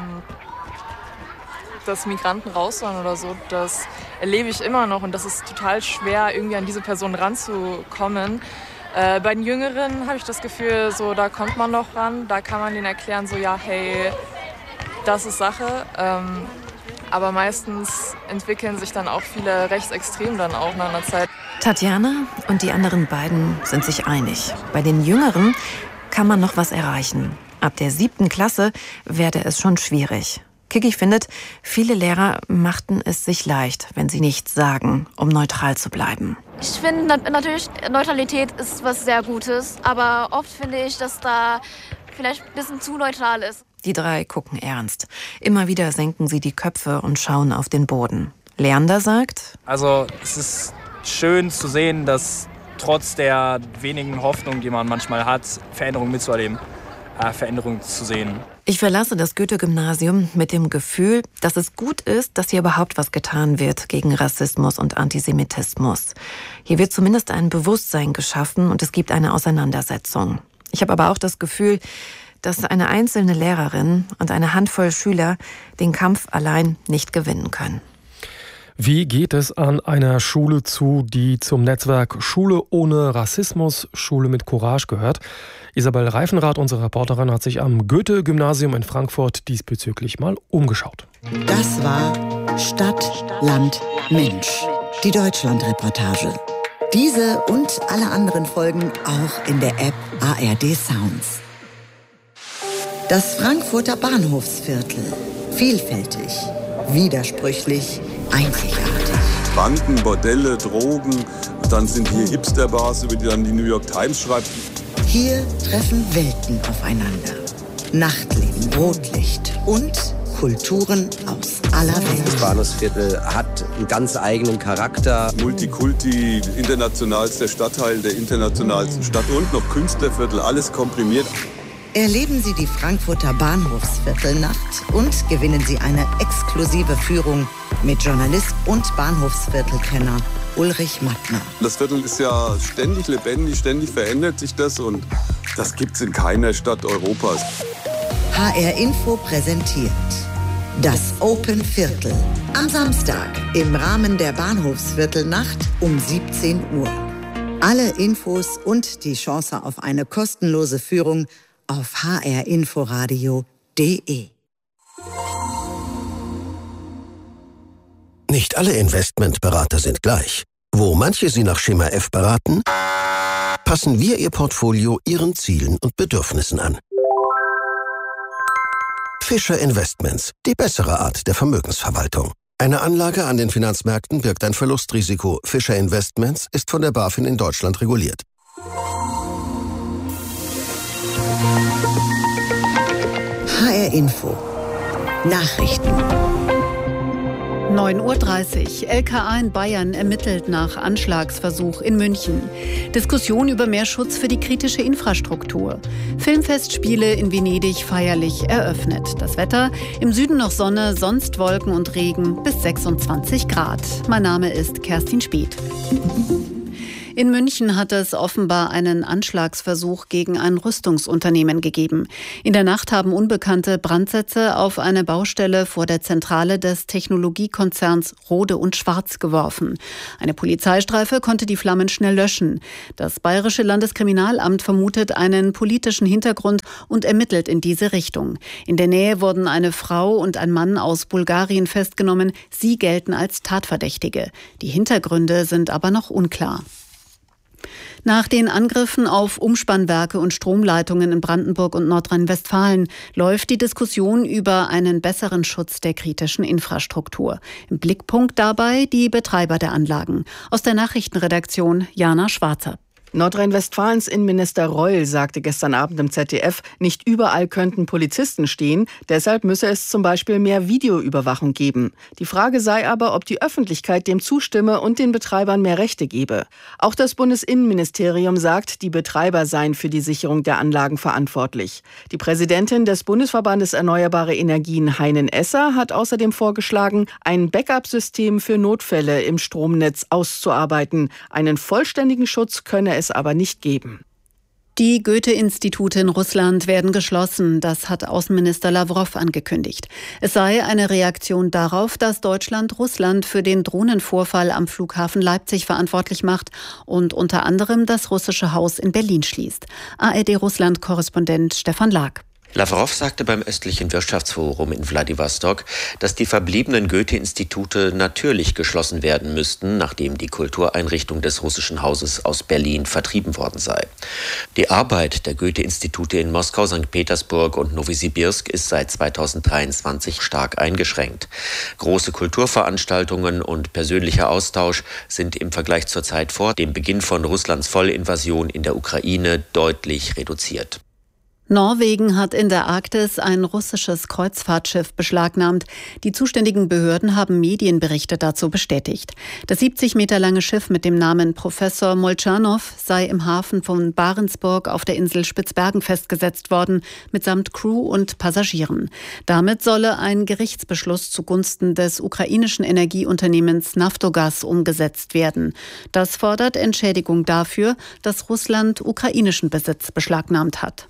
dass Migranten raus sollen oder so. Das erlebe ich immer noch und das ist total schwer, irgendwie an diese Person ranzukommen. Bei den Jüngeren habe ich das Gefühl, so, da kommt man noch ran, da kann man denen erklären, so ja, hey, das ist Sache. Aber meistens entwickeln sich dann auch viele Rechtsextrem dann auch nach einer Zeit. Tatjana und die anderen beiden sind sich einig. Bei den Jüngeren kann man noch was erreichen. Ab der 7. Klasse werde es schon schwierig. Kiki findet, viele Lehrer machten es sich leicht, wenn sie nichts sagen, um neutral zu bleiben. Ich finde natürlich, Neutralität ist was sehr Gutes, aber oft finde ich, dass da vielleicht ein bisschen zu neutral ist. Die drei gucken ernst. Immer wieder senken sie die Köpfe und schauen auf den Boden. Leander sagt: Also es ist schön zu sehen, dass trotz der wenigen Hoffnung, die man manchmal hat, Veränderungen mitzuerleben, Veränderungen zu sehen. Ich verlasse das Goethe-Gymnasium mit dem Gefühl, dass es gut ist, dass hier überhaupt was getan wird gegen Rassismus und Antisemitismus. Hier wird zumindest ein Bewusstsein geschaffen und es gibt eine Auseinandersetzung. Ich habe aber auch das Gefühl, dass eine einzelne Lehrerin und eine Handvoll Schüler den Kampf allein nicht gewinnen können. Wie geht es an einer Schule zu, die zum Netzwerk Schule ohne Rassismus, Schule mit Courage gehört? Isabel Reifenrath, unsere Reporterin, hat sich am Goethe-Gymnasium in Frankfurt diesbezüglich mal umgeschaut. Das war Stadt, Land, Mensch. Die Deutschland-Reportage. Diese und alle anderen Folgen auch in der App ARD Sounds. Das Frankfurter Bahnhofsviertel. Vielfältig, widersprüchlich, einzigartig. Banken, Bordelle, Drogen, dann sind hier Hipsterbars, über die dann die New York Times schreibt. Hier treffen Welten aufeinander. Nachtleben, Rotlicht und Kulturen aus aller Welt. Das Bahnhofsviertel hat einen ganz eigenen Charakter. Multikulti, internationalster Stadtteil der internationalsten Stadt und noch Künstlerviertel, alles komprimiert. Erleben Sie die Frankfurter Bahnhofsviertelnacht und gewinnen Sie eine exklusive Führung mit Journalist und Bahnhofsviertelkenner Ulrich Mattner. Das Viertel ist ja ständig lebendig, ständig verändert sich das und das gibt's in keiner Stadt Europas. HR Info präsentiert das Open Viertel am Samstag im Rahmen der Bahnhofsviertelnacht um 17 Uhr. Alle Infos und die Chance auf eine kostenlose Führung auf hrinforadio.de. Nicht alle Investmentberater sind gleich. Wo manche Sie nach Schema F beraten, passen wir Ihr Portfolio Ihren Zielen und Bedürfnissen an. Fischer Investments, die bessere Art der Vermögensverwaltung. Eine Anlage an den Finanzmärkten birgt ein Verlustrisiko. Fischer Investments ist von der BaFin in Deutschland reguliert. HR Info. Nachrichten. 9:30 Uhr. LKA in Bayern ermittelt nach Anschlagsversuch in München. Diskussion über mehr Schutz für die kritische Infrastruktur. Filmfestspiele in Venedig feierlich eröffnet. Das Wetter: im Süden noch Sonne, sonst Wolken und Regen bis 26 Grad. Mein Name ist Kerstin Speth. In München hat es offenbar einen Anschlagsversuch gegen ein Rüstungsunternehmen gegeben. In der Nacht haben Unbekannte Brandsätze auf eine Baustelle vor der Zentrale des Technologiekonzerns Rohde & Schwarz geworfen. Eine Polizeistreife konnte die Flammen schnell löschen. Das Bayerische Landeskriminalamt vermutet einen politischen Hintergrund und ermittelt in diese Richtung. In der Nähe wurden eine Frau und ein Mann aus Bulgarien festgenommen. Sie gelten als Tatverdächtige. Die Hintergründe sind aber noch unklar. Nach den Angriffen auf Umspannwerke und Stromleitungen in Brandenburg und Nordrhein-Westfalen läuft die Diskussion über einen besseren Schutz der kritischen Infrastruktur. Im Blickpunkt dabei die Betreiber der Anlagen. Aus der Nachrichtenredaktion Jana Schwarzer. Nordrhein-Westfalens Innenminister Reul sagte gestern Abend im ZDF, nicht überall könnten Polizisten stehen, deshalb müsse es zum Beispiel mehr Videoüberwachung geben. Die Frage sei aber, ob die Öffentlichkeit dem zustimme und den Betreibern mehr Rechte gebe. Auch das Bundesinnenministerium sagt, die Betreiber seien für die Sicherung der Anlagen verantwortlich. Die Präsidentin des Bundesverbandes Erneuerbare Energien, Heinen Esser, hat außerdem vorgeschlagen, ein Backup-System für Notfälle im Stromnetz auszuarbeiten. Einen vollständigen Schutz könne es aber nicht geben. Die Goethe-Institute in Russland werden geschlossen, das hat Außenminister Lawrow angekündigt. Es sei eine Reaktion darauf, dass Deutschland Russland für den Drohnenvorfall am Flughafen Leipzig verantwortlich macht und unter anderem das russische Haus in Berlin schließt. ARD-Russland-Korrespondent Stefan Lag. Lawrow sagte beim östlichen Wirtschaftsforum in Wladiwostok, dass die verbliebenen Goethe-Institute natürlich geschlossen werden müssten, nachdem die Kultureinrichtung des russischen Hauses aus Berlin vertrieben worden sei. Die Arbeit der Goethe-Institute in Moskau, St. Petersburg und Nowosibirsk ist seit 2023 stark eingeschränkt. Große Kulturveranstaltungen und persönlicher Austausch sind im Vergleich zur Zeit vor dem Beginn von Russlands Vollinvasion in der Ukraine deutlich reduziert. Norwegen hat in der Arktis ein russisches Kreuzfahrtschiff beschlagnahmt. Die zuständigen Behörden haben Medienberichte dazu bestätigt. Das 70 Meter lange Schiff mit dem Namen Professor Molchanov sei im Hafen von Barentsburg auf der Insel Spitzbergen festgesetzt worden, mitsamt Crew und Passagieren. Damit solle ein Gerichtsbeschluss zugunsten des ukrainischen Energieunternehmens Naftogaz umgesetzt werden. Das fordert Entschädigung dafür, dass Russland ukrainischen Besitz beschlagnahmt hat.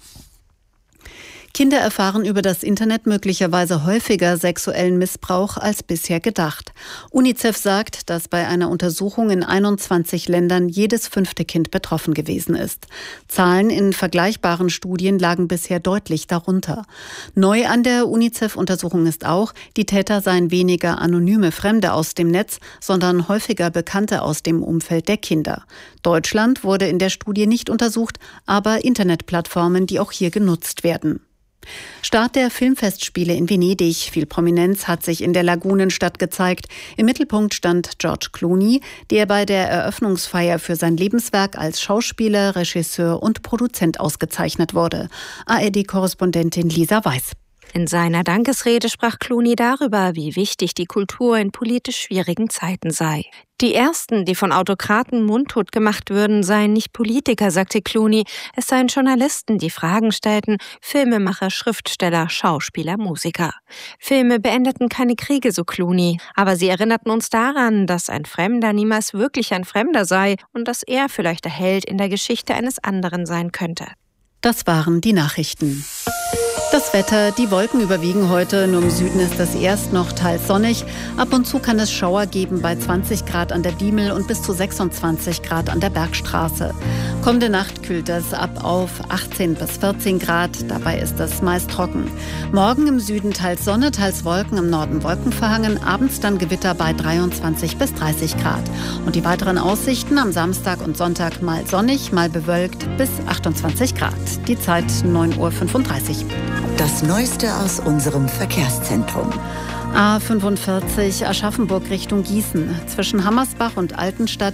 Kinder erfahren über das Internet möglicherweise häufiger sexuellen Missbrauch als bisher gedacht. UNICEF sagt, dass bei einer Untersuchung in 21 Ländern jedes 5. Kind betroffen gewesen ist. Zahlen in vergleichbaren Studien lagen bisher deutlich darunter. Neu an der UNICEF-Untersuchung ist auch, die Täter seien weniger anonyme Fremde aus dem Netz, sondern häufiger Bekannte aus dem Umfeld der Kinder. Deutschland wurde in der Studie nicht untersucht, aber Internetplattformen, die auch hier genutzt werden. Start der Filmfestspiele in Venedig. Viel Prominenz hat sich in der Lagunenstadt gezeigt. Im Mittelpunkt stand George Clooney, der bei der Eröffnungsfeier für sein Lebenswerk als Schauspieler, Regisseur und Produzent ausgezeichnet wurde. ARD-Korrespondentin Lisa Weiß. In seiner Dankesrede sprach Clooney darüber, wie wichtig die Kultur in politisch schwierigen Zeiten sei. Die ersten, die von Autokraten mundtot gemacht würden, seien nicht Politiker, sagte Clooney. Es seien Journalisten, die Fragen stellten, Filmemacher, Schriftsteller, Schauspieler, Musiker. Filme beendeten keine Kriege, so Clooney, aber sie erinnerten uns daran, dass ein Fremder niemals wirklich ein Fremder sei und dass er vielleicht der Held in der Geschichte eines anderen sein könnte. Das waren die Nachrichten. Das Wetter, die Wolken überwiegen heute, nur im Süden ist es erst noch teils sonnig. Ab und zu kann es Schauer geben bei 20 Grad an der Diemel und bis zu 26 Grad an der Bergstraße. Kommende Nacht kühlt es ab auf 18 bis 14 Grad, dabei ist es meist trocken. Morgen im Süden teils Sonne, teils Wolken, im Norden wolkenverhangen, abends dann Gewitter bei 23 bis 30 Grad. Und die weiteren Aussichten am Samstag und Sonntag mal sonnig, mal bewölkt bis 28 Grad. Die Zeit 9:35 Uhr. Das Neueste aus unserem Verkehrszentrum. A45 Aschaffenburg Richtung Gießen. Zwischen Hammersbach und Altenstadt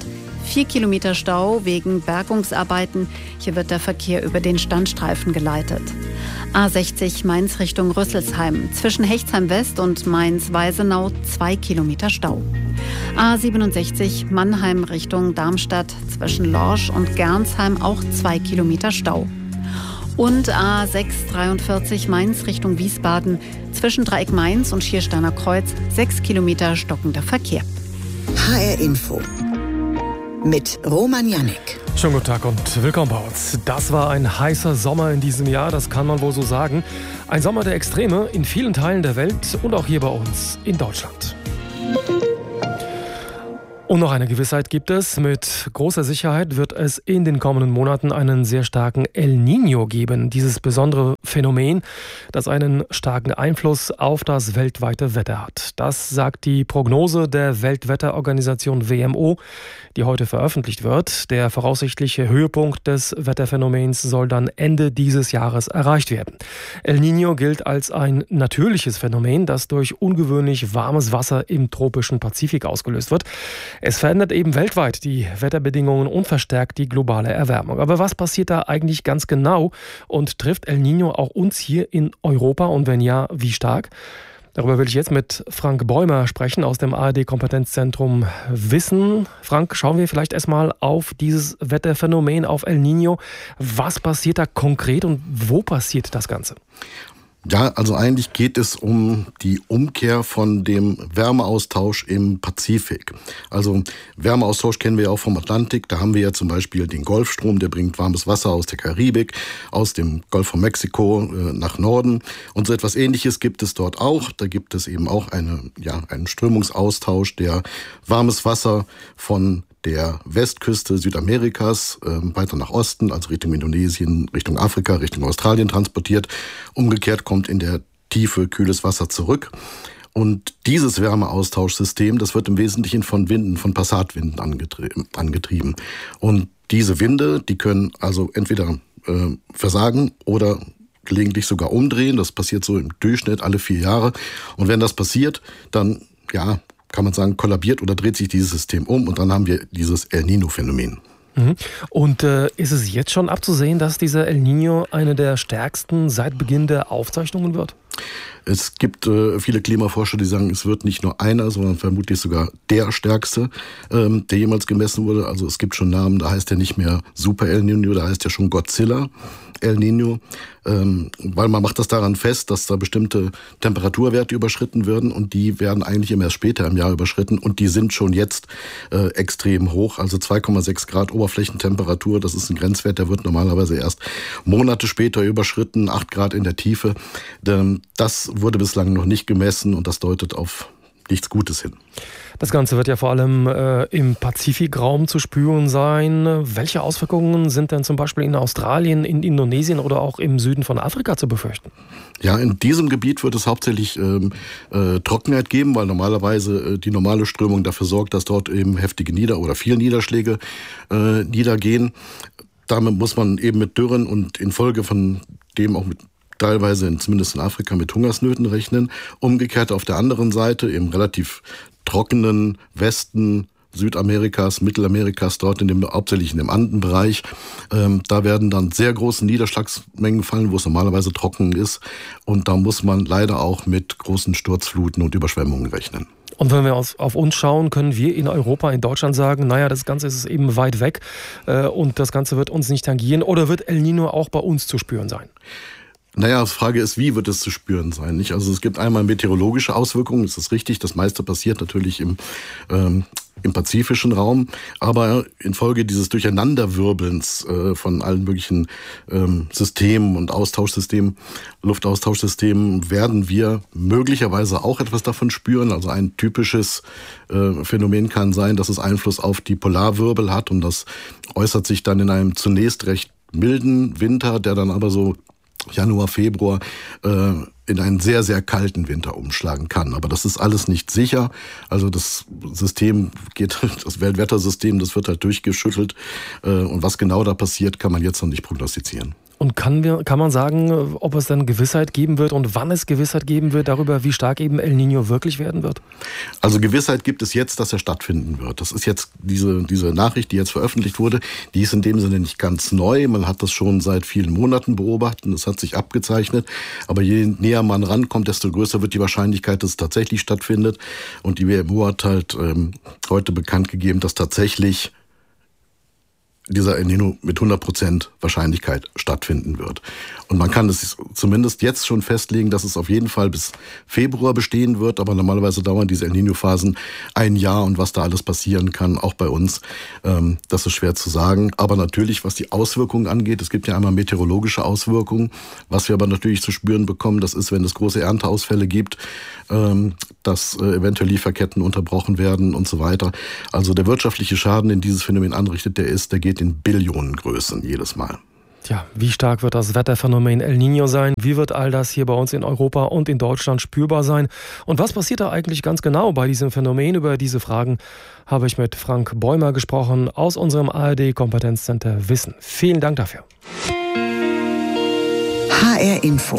4 Kilometer Stau wegen Bergungsarbeiten. Hier wird der Verkehr über den Standstreifen geleitet. A60 Mainz Richtung Rüsselsheim. Zwischen Hechtsheim West und Mainz-Weisenau 2 Kilometer Stau. A67 Mannheim Richtung Darmstadt. Zwischen Lorsch und Gernsheim auch 2 Kilometer Stau. Und A643 Mainz Richtung Wiesbaden. Zwischen Dreieck Mainz und Schiersteiner Kreuz 6 Kilometer stockender Verkehr. HR Info mit Roman Jannik. Schönen guten Tag und willkommen bei uns. Das war ein heißer Sommer in diesem Jahr, das kann man wohl so sagen. Ein Sommer der Extreme in vielen Teilen der Welt und auch hier bei uns in Deutschland. Und noch eine Gewissheit gibt es. Mit großer Sicherheit wird es in den kommenden Monaten einen sehr starken El Niño geben. Dieses besondere Phänomen, das einen starken Einfluss auf das weltweite Wetter hat. Das sagt die Prognose der Weltwetterorganisation WMO, die heute veröffentlicht wird. Der voraussichtliche Höhepunkt des Wetterphänomens soll dann Ende dieses Jahres erreicht werden. El Niño gilt als ein natürliches Phänomen, das durch ungewöhnlich warmes Wasser im tropischen Pazifik ausgelöst wird. Es verändert eben weltweit die Wetterbedingungen und verstärkt die globale Erwärmung. Aber was passiert da eigentlich ganz genau und trifft El Niño auch uns hier in Europa und wenn ja, wie stark? Darüber will ich jetzt mit Frank Bäumer sprechen aus dem ARD-Kompetenzzentrum Wissen. Frank, schauen wir vielleicht erstmal auf dieses Wetterphänomen, auf El Niño. Was passiert da konkret und wo passiert das Ganze? Ja, also eigentlich geht es um die Umkehr von dem Wärmeaustausch im Pazifik. Also Wärmeaustausch kennen wir ja auch vom Atlantik. Da haben wir ja zum Beispiel den Golfstrom, der bringt warmes Wasser aus der Karibik, aus dem Golf von Mexiko nach Norden. Und so etwas Ähnliches gibt es dort auch. Da gibt es eben auch einen Strömungsaustausch, der warmes Wasser von der Westküste Südamerikas weiter nach Osten, also Richtung Indonesien, Richtung Afrika, Richtung Australien transportiert. Umgekehrt kommt in der Tiefe kühles Wasser zurück. Und dieses Wärmeaustauschsystem, das wird im Wesentlichen von Winden, von Passatwinden angetrieben. Und diese Winde, die können also entweder versagen oder gelegentlich sogar umdrehen. Das passiert so im Durchschnitt alle 4 Jahre. Und wenn das passiert, dann, kann man sagen, kollabiert oder dreht sich dieses System um und dann haben wir dieses El Niño-Phänomen. Und ist es jetzt schon abzusehen, dass dieser El Niño eine der stärksten seit Beginn der Aufzeichnungen wird? Es gibt viele Klimaforscher, die sagen, es wird nicht nur einer, sondern vermutlich sogar der stärkste, der jemals gemessen wurde. Also es gibt schon Namen, da heißt er nicht mehr Super El Niño, da heißt er schon Godzilla El Niño, weil man macht das daran fest, dass da bestimmte Temperaturwerte überschritten werden und die werden eigentlich immer erst später im Jahr überschritten und die sind schon jetzt extrem hoch. Also 2,6 Grad Oberflächentemperatur, das ist ein Grenzwert, der wird normalerweise erst Monate später überschritten, 8 Grad in der Tiefe. Das wurde bislang noch nicht gemessen und das deutet auf nichts Gutes hin. Das Ganze wird ja vor allem im Pazifikraum zu spüren sein. Welche Auswirkungen sind denn zum Beispiel in Australien, in Indonesien oder auch im Süden von Afrika zu befürchten? Ja, in diesem Gebiet wird es hauptsächlich Trockenheit geben, weil normalerweise die normale Strömung dafür sorgt, dass dort eben heftige viel Niederschläge niedergehen. Damit muss man eben mit Dürren und infolge von dem auch mit teilweise zumindest in Afrika mit Hungersnöten rechnen. Umgekehrt auf der anderen Seite im relativ trockenen Westen Südamerikas, Mittelamerikas, dort hauptsächlich in dem Andenbereich. Da werden dann sehr große Niederschlagsmengen fallen, wo es normalerweise trocken ist. Und da muss man leider auch mit großen Sturzfluten und Überschwemmungen rechnen. Und wenn wir auf uns schauen, können wir in Europa, in Deutschland sagen, das Ganze ist eben weit weg und das Ganze wird uns nicht tangieren. Oder wird El Niño auch bei uns zu spüren sein? Die Frage ist, wie wird es zu spüren sein? Nicht? Also es gibt einmal meteorologische Auswirkungen, das ist richtig. Das meiste passiert natürlich im pazifischen Raum. Aber infolge dieses Durcheinanderwirbelns von allen möglichen Systemen und Austauschsystemen, Luftaustauschsystemen, werden wir möglicherweise auch etwas davon spüren. Also ein typisches Phänomen kann sein, dass es Einfluss auf die Polarwirbel hat. Und das äußert sich dann in einem zunächst recht milden Winter, der dann aber so Januar, Februar in einen sehr, sehr kalten Winter umschlagen kann. Aber das ist alles nicht sicher. Also das Weltwettersystem, das wird halt durchgeschüttelt. Und was genau da passiert, kann man jetzt noch nicht prognostizieren. Und kann man sagen, ob es dann Gewissheit geben wird und wann es Gewissheit geben wird darüber, wie stark eben El Niño wirklich werden wird? Also Gewissheit gibt es jetzt, dass er stattfinden wird. Das ist jetzt diese Nachricht, die jetzt veröffentlicht wurde, die ist in dem Sinne nicht ganz neu. Man hat das schon seit vielen Monaten beobachtet und es hat sich abgezeichnet. Aber je näher man rankommt, desto größer wird die Wahrscheinlichkeit, dass es tatsächlich stattfindet. Und die WMU hat halt heute bekannt gegeben, dass tatsächlich dieser El Niño mit 100% Wahrscheinlichkeit stattfinden wird. Und man kann es zumindest jetzt schon festlegen, dass es auf jeden Fall bis Februar bestehen wird. Aber normalerweise dauern diese El Niño-Phasen ein Jahr. Und was da alles passieren kann, auch bei uns, das ist schwer zu sagen. Aber natürlich, was die Auswirkungen angeht, es gibt ja einmal meteorologische Auswirkungen. Was wir aber natürlich zu spüren bekommen, das ist, wenn es große Ernteausfälle gibt, dass eventuell Lieferketten unterbrochen werden und so weiter. Also der wirtschaftliche Schaden, den dieses Phänomen anrichtet, der geht in Billionengrößen jedes Mal. Tja, wie stark wird das Wetterphänomen El Niño sein? Wie wird all das hier bei uns in Europa und in Deutschland spürbar sein? Und was passiert da eigentlich ganz genau bei diesem Phänomen? Über diese Fragen habe ich mit Frank Bäumer gesprochen aus unserem ARD-Kompetenzcenter Wissen. Vielen Dank dafür. HR Info.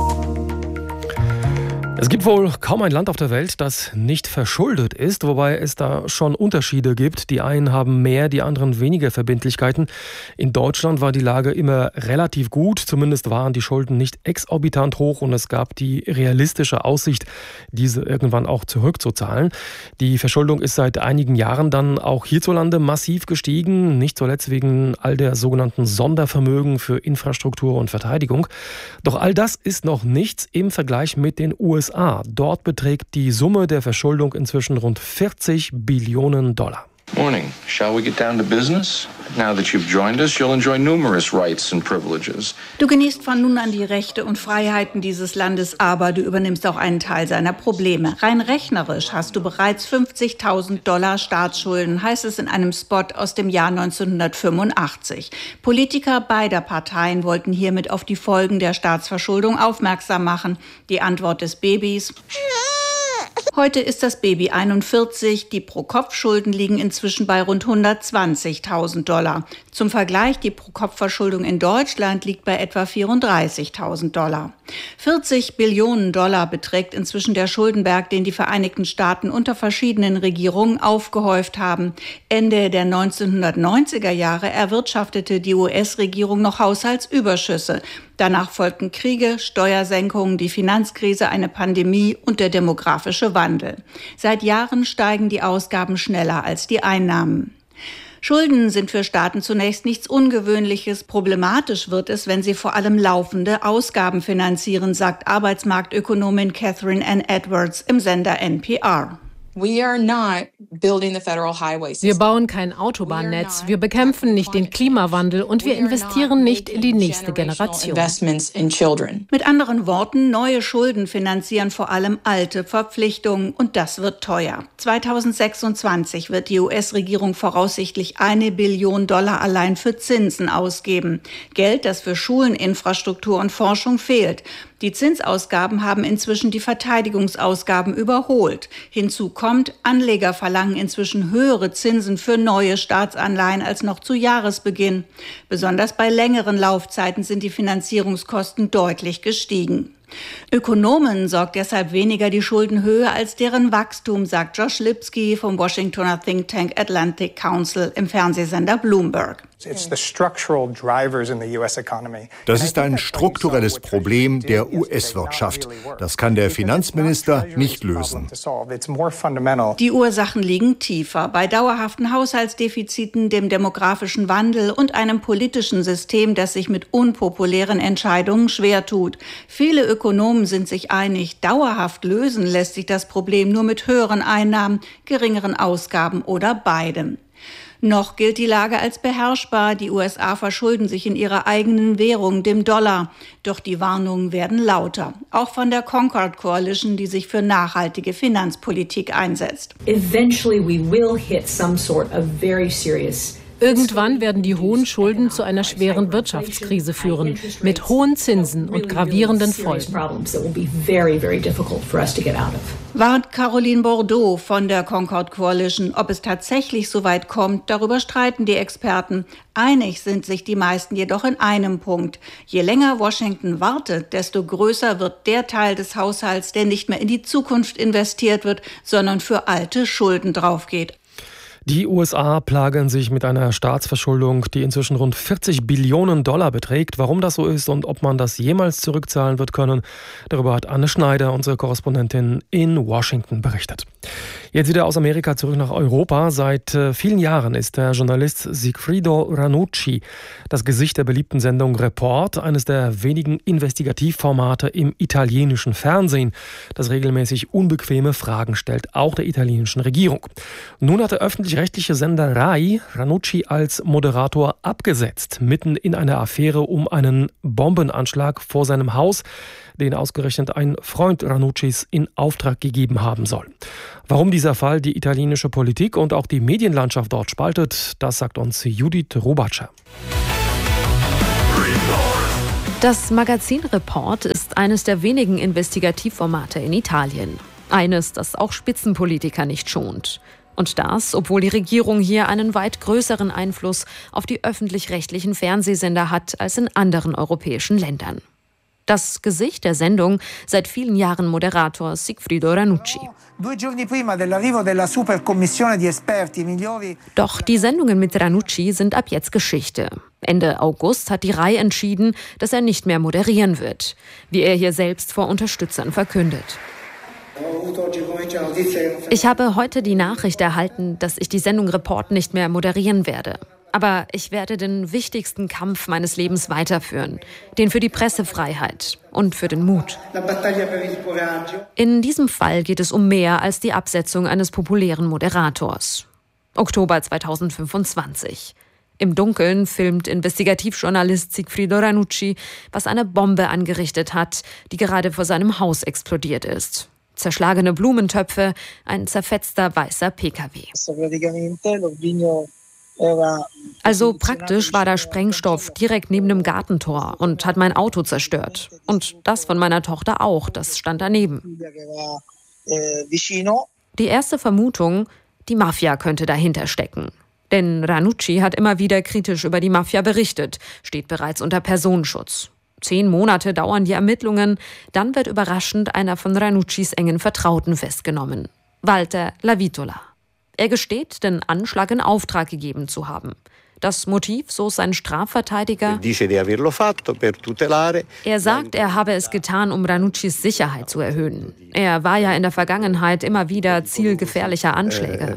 Es gibt wohl kaum ein Land auf der Welt, das nicht verschuldet ist, wobei es da schon Unterschiede gibt. Die einen haben mehr, die anderen weniger Verbindlichkeiten. In Deutschland war die Lage immer relativ gut, zumindest waren die Schulden nicht exorbitant hoch und es gab die realistische Aussicht, diese irgendwann auch zurückzuzahlen. Die Verschuldung ist seit einigen Jahren dann auch hierzulande massiv gestiegen, nicht zuletzt wegen all der sogenannten Sondervermögen für Infrastruktur und Verteidigung. Doch all das ist noch nichts im Vergleich mit den USA. Dort beträgt die Summe der Verschuldung inzwischen rund 40 Billionen Dollar. Morning. Shall we get down to business? Now that you've joined us, you'll enjoy numerous rights and privileges. Du genießt von nun an die Rechte und Freiheiten dieses Landes, aber du übernimmst auch einen Teil seiner Probleme. Rein rechnerisch hast du bereits 50.000 Dollar Staatsschulden, heißt es in einem Spot aus dem Jahr 1985. Politiker beider Parteien wollten hiermit auf die Folgen der Staatsverschuldung aufmerksam machen. Die Antwort des Babys: Heute ist das Baby 41, die Pro-Kopf-Schulden liegen inzwischen bei rund 120.000 Dollar. Zum Vergleich, die Pro-Kopf-Verschuldung in Deutschland liegt bei etwa 34.000 Dollar. 40 Billionen Dollar beträgt inzwischen der Schuldenberg, den die Vereinigten Staaten unter verschiedenen Regierungen aufgehäuft haben. Ende der 1990er Jahre erwirtschaftete die US-Regierung noch Haushaltsüberschüsse. Danach folgten Kriege, Steuersenkungen, die Finanzkrise, eine Pandemie und der demografische Wandel. Seit Jahren steigen die Ausgaben schneller als die Einnahmen. Schulden sind für Staaten zunächst nichts Ungewöhnliches. Problematisch wird es, wenn sie vor allem laufende Ausgaben finanzieren, sagt Arbeitsmarktökonomin Catherine Ann Edwards im Sender NPR. Wir bauen kein Autobahnnetz, wir bekämpfen nicht den Klimawandel und wir investieren nicht in die nächste Generation. Mit anderen Worten, neue Schulden finanzieren vor allem alte Verpflichtungen und das wird teuer. 2026 wird die US-Regierung voraussichtlich 1 Billion Dollar allein für Zinsen ausgeben. Geld, das für Schulen, Infrastruktur und Forschung fehlt. Die Zinsausgaben haben inzwischen die Verteidigungsausgaben überholt. Hinzu kommt, Anleger verlangen inzwischen höhere Zinsen für neue Staatsanleihen als noch zu Jahresbeginn. Besonders bei längeren Laufzeiten sind die Finanzierungskosten deutlich gestiegen. Ökonomen sorgt deshalb weniger die Schuldenhöhe als deren Wachstum, sagt Josh Lipsky vom Washingtoner Think Tank Atlantic Council im Fernsehsender Bloomberg. Das ist ein strukturelles Problem der US-Wirtschaft. Das kann der Finanzminister nicht lösen. Die Ursachen liegen tiefer. Bei dauerhaften Haushaltsdefiziten, dem demografischen Wandel und einem politischen System, das sich mit unpopulären Entscheidungen schwer tut. Viele Ökonomen sind sich einig, dauerhaft lösen lässt sich das Problem nur mit höheren Einnahmen, geringeren Ausgaben oder beidem. Noch gilt die Lage als beherrschbar. Die USA verschulden sich in ihrer eigenen Währung, dem Dollar. Doch die Warnungen werden lauter. Auch von der Concord Coalition, die sich für nachhaltige Finanzpolitik einsetzt. Eventually we will hit some sort of very serious Irgendwann werden die hohen Schulden zu einer schweren Wirtschaftskrise führen, mit hohen Zinsen und gravierenden Folgen. Warnt Caroline Bordeaux von der Concord Coalition. Ob es tatsächlich so weit kommt, darüber streiten die Experten. Einig sind sich die meisten jedoch in einem Punkt. Je länger Washington wartet, desto größer wird der Teil des Haushalts, der nicht mehr in die Zukunft investiert wird, sondern für alte Schulden draufgeht. Die USA plagen sich mit einer Staatsverschuldung, die inzwischen rund 40 Billionen Dollar beträgt. Warum das so ist und ob man das jemals zurückzahlen wird können, darüber hat Anne Schneider, unsere Korrespondentin in Washington, berichtet. Jetzt wieder aus Amerika zurück nach Europa. Seit vielen Jahren ist der Journalist Sigfrido Ranucci das Gesicht der beliebten Sendung Report, eines der wenigen Investigativformate im italienischen Fernsehen, das regelmäßig unbequeme Fragen stellt, auch der italienischen Regierung. Nun hat der öffentlich-rechtliche Sender Rai Ranucci als Moderator abgesetzt, mitten in einer Affäre um einen Bombenanschlag vor seinem Haus, den ausgerechnet ein Freund Ranuccis in Auftrag gegeben haben soll. Warum dieser Fall die italienische Politik und auch die Medienlandschaft dort spaltet, das sagt uns Judith Robatscher. Das Magazin Report ist eines der wenigen Investigativformate in Italien. Eines, das auch Spitzenpolitiker nicht schont. Und das, obwohl die Regierung hier einen weit größeren Einfluss auf die öffentlich-rechtlichen Fernsehsender hat als in anderen europäischen Ländern. Das Gesicht der Sendung, seit vielen Jahren Moderator Sigfrido Ranucci. Doch die Sendungen mit Ranucci sind ab jetzt Geschichte. Ende August hat die Rai entschieden, dass er nicht mehr moderieren wird, wie er hier selbst vor Unterstützern verkündet. Ich habe heute die Nachricht erhalten, dass ich die Sendung Report nicht mehr moderieren werde. Aber ich werde den wichtigsten Kampf meines Lebens weiterführen, den für die Pressefreiheit und für den Mut. In diesem Fall geht es um mehr als die Absetzung eines populären Moderators. Oktober 2025. Im Dunkeln filmt Investigativjournalist Sigfrido Ranucci, was eine Bombe angerichtet hat, die gerade vor seinem Haus explodiert ist. Zerschlagene Blumentöpfe, ein zerfetzter weißer PKW. Also praktisch war da Sprengstoff direkt neben dem Gartentor und hat mein Auto zerstört. Und das von meiner Tochter auch, das stand daneben. Die erste Vermutung, die Mafia könnte dahinter stecken. Denn Ranucci hat immer wieder kritisch über die Mafia berichtet, steht bereits unter Personenschutz. 10 Monate dauern die Ermittlungen, dann wird überraschend einer von Ranuccis engen Vertrauten festgenommen, Walter Lavitola. Er gesteht, den Anschlag in Auftrag gegeben zu haben. Das Motiv, so sein Strafverteidiger, er sagt, er habe es getan, um Ranuccis Sicherheit zu erhöhen. Er war ja in der Vergangenheit immer wieder Ziel gefährlicher Anschläge.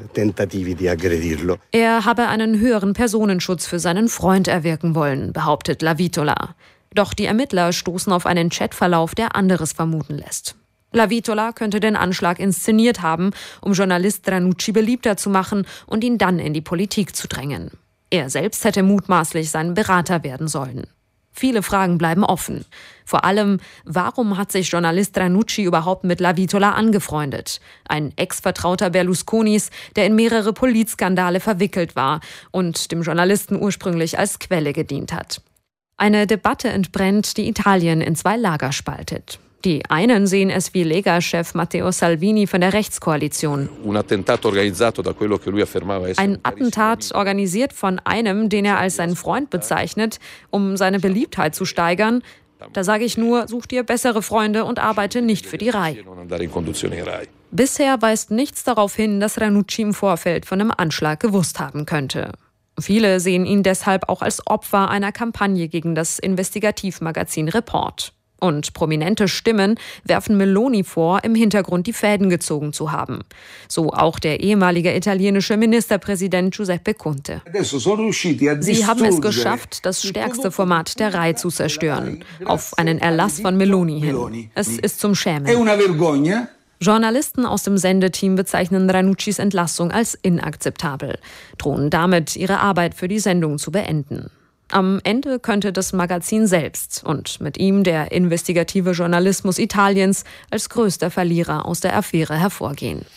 Er habe einen höheren Personenschutz für seinen Freund erwirken wollen, behauptet Lavitola. Doch die Ermittler stoßen auf einen Chatverlauf, der anderes vermuten lässt. Lavitola könnte den Anschlag inszeniert haben, um Journalist Ranucci beliebter zu machen und ihn dann in die Politik zu drängen. Er selbst hätte mutmaßlich sein Berater werden sollen. Viele Fragen bleiben offen. Vor allem, warum hat sich Journalist Ranucci überhaupt mit Lavitola angefreundet? Ein Ex-Vertrauter Berlusconis, der in mehrere Politskandale verwickelt war und dem Journalisten ursprünglich als Quelle gedient hat. Eine Debatte entbrennt, die Italien in 2 Lager spaltet. Die einen sehen es wie Lega-Chef Matteo Salvini von der Rechtskoalition. Ein Attentat organisiert von einem, den er als seinen Freund bezeichnet, um seine Beliebtheit zu steigern. Da sage ich nur, such dir bessere Freunde und arbeite nicht für die Rai. Bisher weist nichts darauf hin, dass Ranucci im Vorfeld von einem Anschlag gewusst haben könnte. Viele sehen ihn deshalb auch als Opfer einer Kampagne gegen das Investigativmagazin Report. Und prominente Stimmen werfen Meloni vor, im Hintergrund die Fäden gezogen zu haben. So auch der ehemalige italienische Ministerpräsident Giuseppe Conte. Sie haben es geschafft, das stärkste Format der Rai zu zerstören, auf einen Erlass von Meloni hin. Es ist zum Schämen. Journalisten aus dem Sendeteam bezeichnen Ranuccis Entlassung als inakzeptabel, drohen damit, ihre Arbeit für die Sendung zu beenden. Am Ende könnte das Magazin selbst und mit ihm der investigative Journalismus Italiens als größter Verlierer aus der Affäre hervorgehen.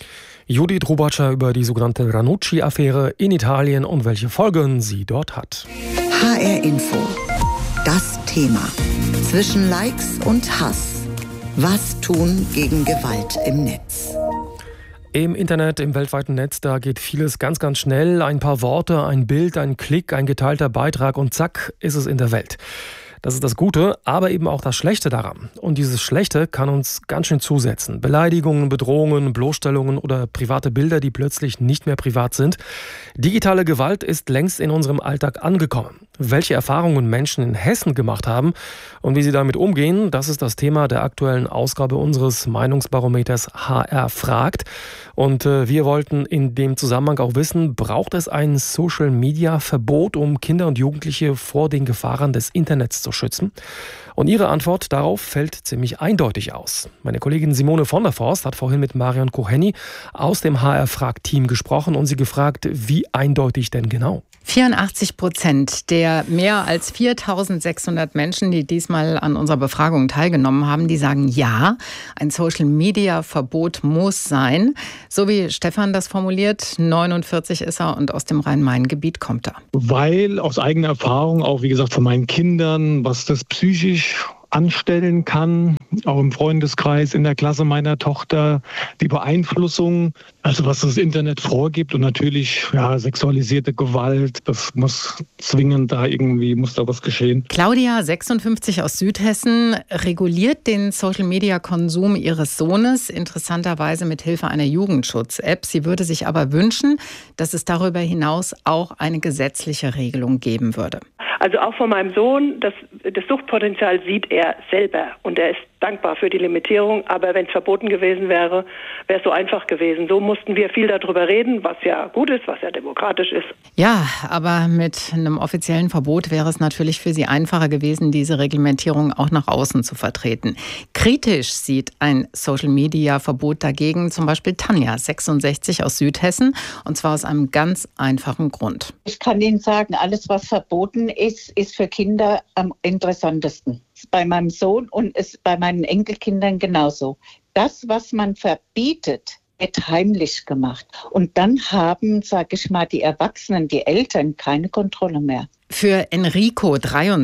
Judith Rubatscher über die sogenannte Ranucci-Affäre in Italien und welche Folgen sie dort hat. HR Info. Das Thema. Zwischen Likes und Hass. Was tun gegen Gewalt im Netz? Im Internet, im weltweiten Netz, da geht vieles ganz, ganz schnell. Ein paar Worte, ein Bild, ein Klick, ein geteilter Beitrag und zack, ist es in der Welt. Das ist das Gute, aber eben auch das Schlechte daran. Und dieses Schlechte kann uns ganz schön zusetzen. Beleidigungen, Bedrohungen, Bloßstellungen oder private Bilder, die plötzlich nicht mehr privat sind. Digitale Gewalt ist längst in unserem Alltag angekommen. Welche Erfahrungen Menschen in Hessen gemacht haben und wie sie damit umgehen, das ist das Thema der aktuellen Ausgabe unseres Meinungsbarometers HR fragt. Und wir wollten in dem Zusammenhang auch wissen, braucht es ein Social-Media-Verbot, um Kinder und Jugendliche vor den Gefahren des Internets zu schützen? Und ihre Antwort darauf fällt ziemlich eindeutig aus. Meine Kollegin Simone von der Forst hat vorhin mit Marion Kocheni aus dem HR-Frag-Team gesprochen und sie gefragt, wie eindeutig denn genau? 84% der mehr als 4.600 Menschen, die diesmal an unserer Befragung teilgenommen haben, die sagen ja, ein Social-Media-Verbot muss sein. So wie Stefan das formuliert, 49 ist er und aus dem Rhein-Main-Gebiet kommt er. Weil aus eigener Erfahrung, auch wie gesagt von meinen Kindern, was das psychisch anstellen kann, auch im Freundeskreis, in der Klasse meiner Tochter, die Beeinflussung, also was das Internet vorgibt und natürlich sexualisierte Gewalt, das muss zwingend muss da was geschehen. Claudia, 56 aus Südhessen, reguliert den Social-Media-Konsum ihres Sohnes, interessanterweise mit Hilfe einer Jugendschutz-App. Sie würde sich aber wünschen, dass es darüber hinaus auch eine gesetzliche Regelung geben würde. Also auch von meinem Sohn, das Suchtpotenzial sieht er selber und er ist dankbar für die Limitierung, aber wenn es verboten gewesen wäre, wäre es so einfach gewesen. So mussten wir viel darüber reden, was ja gut ist, was ja demokratisch ist. Ja, aber mit einem offiziellen Verbot wäre es natürlich für Sie einfacher gewesen, diese Reglementierung auch nach außen zu vertreten. Kritisch sieht ein Social-Media-Verbot dagegen zum Beispiel Tanja, 66 aus Südhessen, und zwar aus einem ganz einfachen Grund. Ich kann Ihnen sagen, alles, was verboten ist für Kinder am interessantesten. Bei meinem Sohn und ist bei meinen Enkelkindern genauso. Das, was man verbietet, wird heimlich gemacht. Und dann haben, sage ich mal, die Erwachsenen, die Eltern keine Kontrolle mehr. Für Enrico,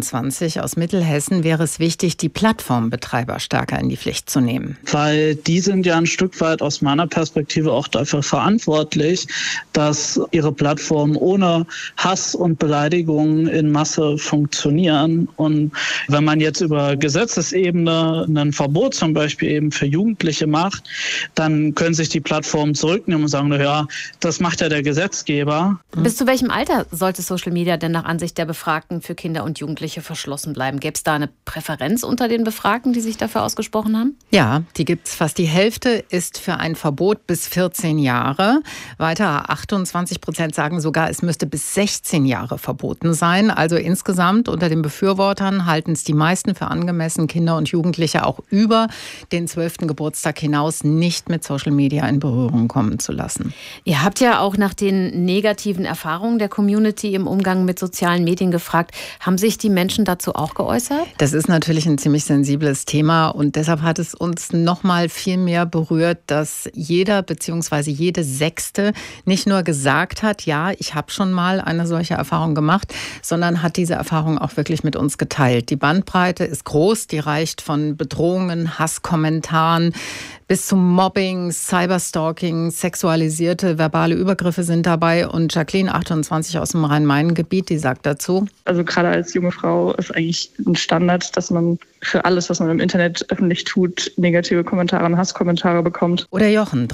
23 aus Mittelhessen, wäre es wichtig, die Plattformbetreiber stärker in die Pflicht zu nehmen. Weil die sind ja ein Stück weit aus meiner Perspektive auch dafür verantwortlich, dass ihre Plattformen ohne Hass und Beleidigungen in Masse funktionieren. Und wenn man jetzt über Gesetzesebene ein Verbot zum Beispiel eben für Jugendliche macht, dann können sich die Plattformen zurücknehmen und sagen, ja, das macht ja der Gesetzgeber. Bis zu welchem Alter sollte Social Media denn nach Ansicht der Befragten für Kinder und Jugendliche verschlossen bleiben? Gäbe es da eine Präferenz unter den Befragten, die sich dafür ausgesprochen haben? Ja, die gibt es. Fast die Hälfte ist für ein Verbot bis 14 Jahre. Weiter 28% sagen sogar, es müsste bis 16 Jahre verboten sein. Also insgesamt unter den Befürwortern halten es die meisten für angemessen, Kinder und Jugendliche auch über den 12. Geburtstag hinaus nicht mit Social Media in Berührung kommen zu lassen. Ihr habt ja auch nach den negativen Erfahrungen der Community im Umgang mit sozialen Medien gefragt. Haben sich die Menschen dazu auch geäußert? Das ist natürlich ein ziemlich sensibles Thema und deshalb hat es uns noch mal viel mehr berührt, dass jeder bzw. jede Sechste nicht nur gesagt hat, ja, ich habe schon mal eine solche Erfahrung gemacht, sondern hat diese Erfahrung auch wirklich mit uns geteilt. Die Bandbreite ist groß, die reicht von Bedrohungen, Hasskommentaren bis zum Mobbing, Cyberstalking, sexualisierte verbale Übergriffe sind dabei. Und Jacqueline, 28 aus dem Rhein-Main-Gebiet, die sagt dazu: Also gerade als junge Frau ist eigentlich ein Standard, dass man für alles, was man im Internet öffentlich tut, negative Kommentare und Hasskommentare bekommt. Oder Jochen,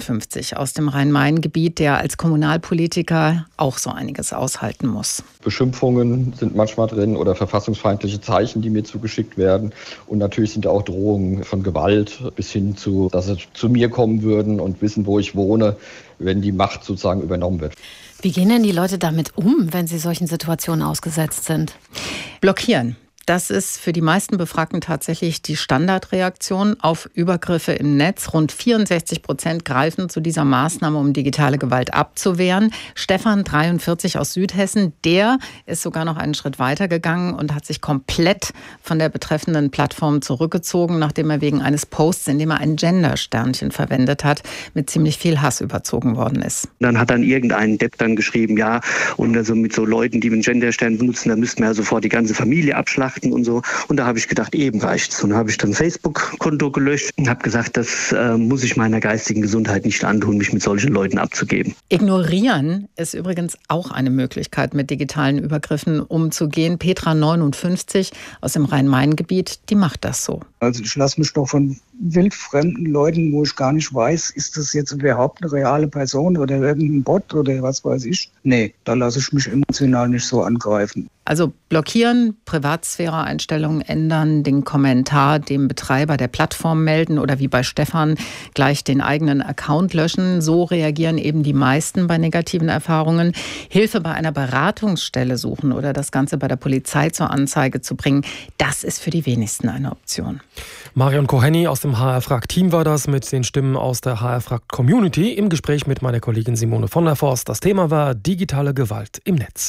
53 aus dem Rhein-Main-Gebiet, der als Kommunalpolitiker auch so einiges aushalten muss. Beschimpfungen sind manchmal drin oder verfassungsfeindliche Zeichen, die mir zugeschickt werden. Und natürlich sind da auch Drohungen von Gewalt bis hin zu, dass sie zu mir kommen würden und wissen, wo ich wohne, wenn die Macht sozusagen übernommen wird. Wie gehen denn die Leute damit um, wenn sie solchen Situationen ausgesetzt sind? Blockieren. Das ist für die meisten Befragten tatsächlich die Standardreaktion auf Übergriffe im Netz. Rund 64% greifen zu dieser Maßnahme, um digitale Gewalt abzuwehren. Stefan, 43 aus Südhessen, der ist sogar noch einen Schritt weiter gegangen und hat sich komplett von der betreffenden Plattform zurückgezogen, nachdem er wegen eines Posts, in dem er ein Gender-Sternchen verwendet hat, mit ziemlich viel Hass überzogen worden ist. Dann hat dann irgendein Depp dann geschrieben, ja, und also mit so Leuten, die einen Gender-Stern benutzen, da müssten wir ja sofort die ganze Familie abschlachten und so. Und da habe ich gedacht, eben reicht's. Und da habe ich dann Facebook-Konto gelöscht und habe gesagt, das muss ich meiner geistigen Gesundheit nicht antun, mich mit solchen Leuten abzugeben. Ignorieren ist übrigens auch eine Möglichkeit, mit digitalen Übergriffen umzugehen. Petra, 59, aus dem Rhein-Main-Gebiet, die macht das so. Also ich lasse mich doch von wildfremden Leuten, wo ich gar nicht weiß, ist das jetzt überhaupt eine reale Person oder irgendein Bot oder was weiß ich. Nee, da lasse ich mich emotional nicht so angreifen. Also blockieren, Privatsphäre-Einstellungen ändern, den Kommentar dem Betreiber der Plattform melden oder wie bei Stefan gleich den eigenen Account löschen. So reagieren eben die meisten bei negativen Erfahrungen. Hilfe bei einer Beratungsstelle suchen oder das Ganze bei der Polizei zur Anzeige zu bringen, das ist für die wenigsten eine Option. Marion Koheni aus dem HR-Frag-Team war das mit den Stimmen aus der HR-Frag-Community im Gespräch mit meiner Kollegin Simone von der Forst. Das Thema war digitale Gewalt im Netz.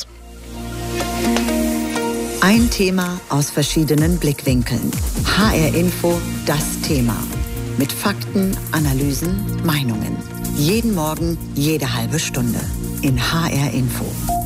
Ein Thema aus verschiedenen Blickwinkeln. HR Info, das Thema. Mit Fakten, Analysen, Meinungen. Jeden Morgen, jede halbe Stunde. In HR Info.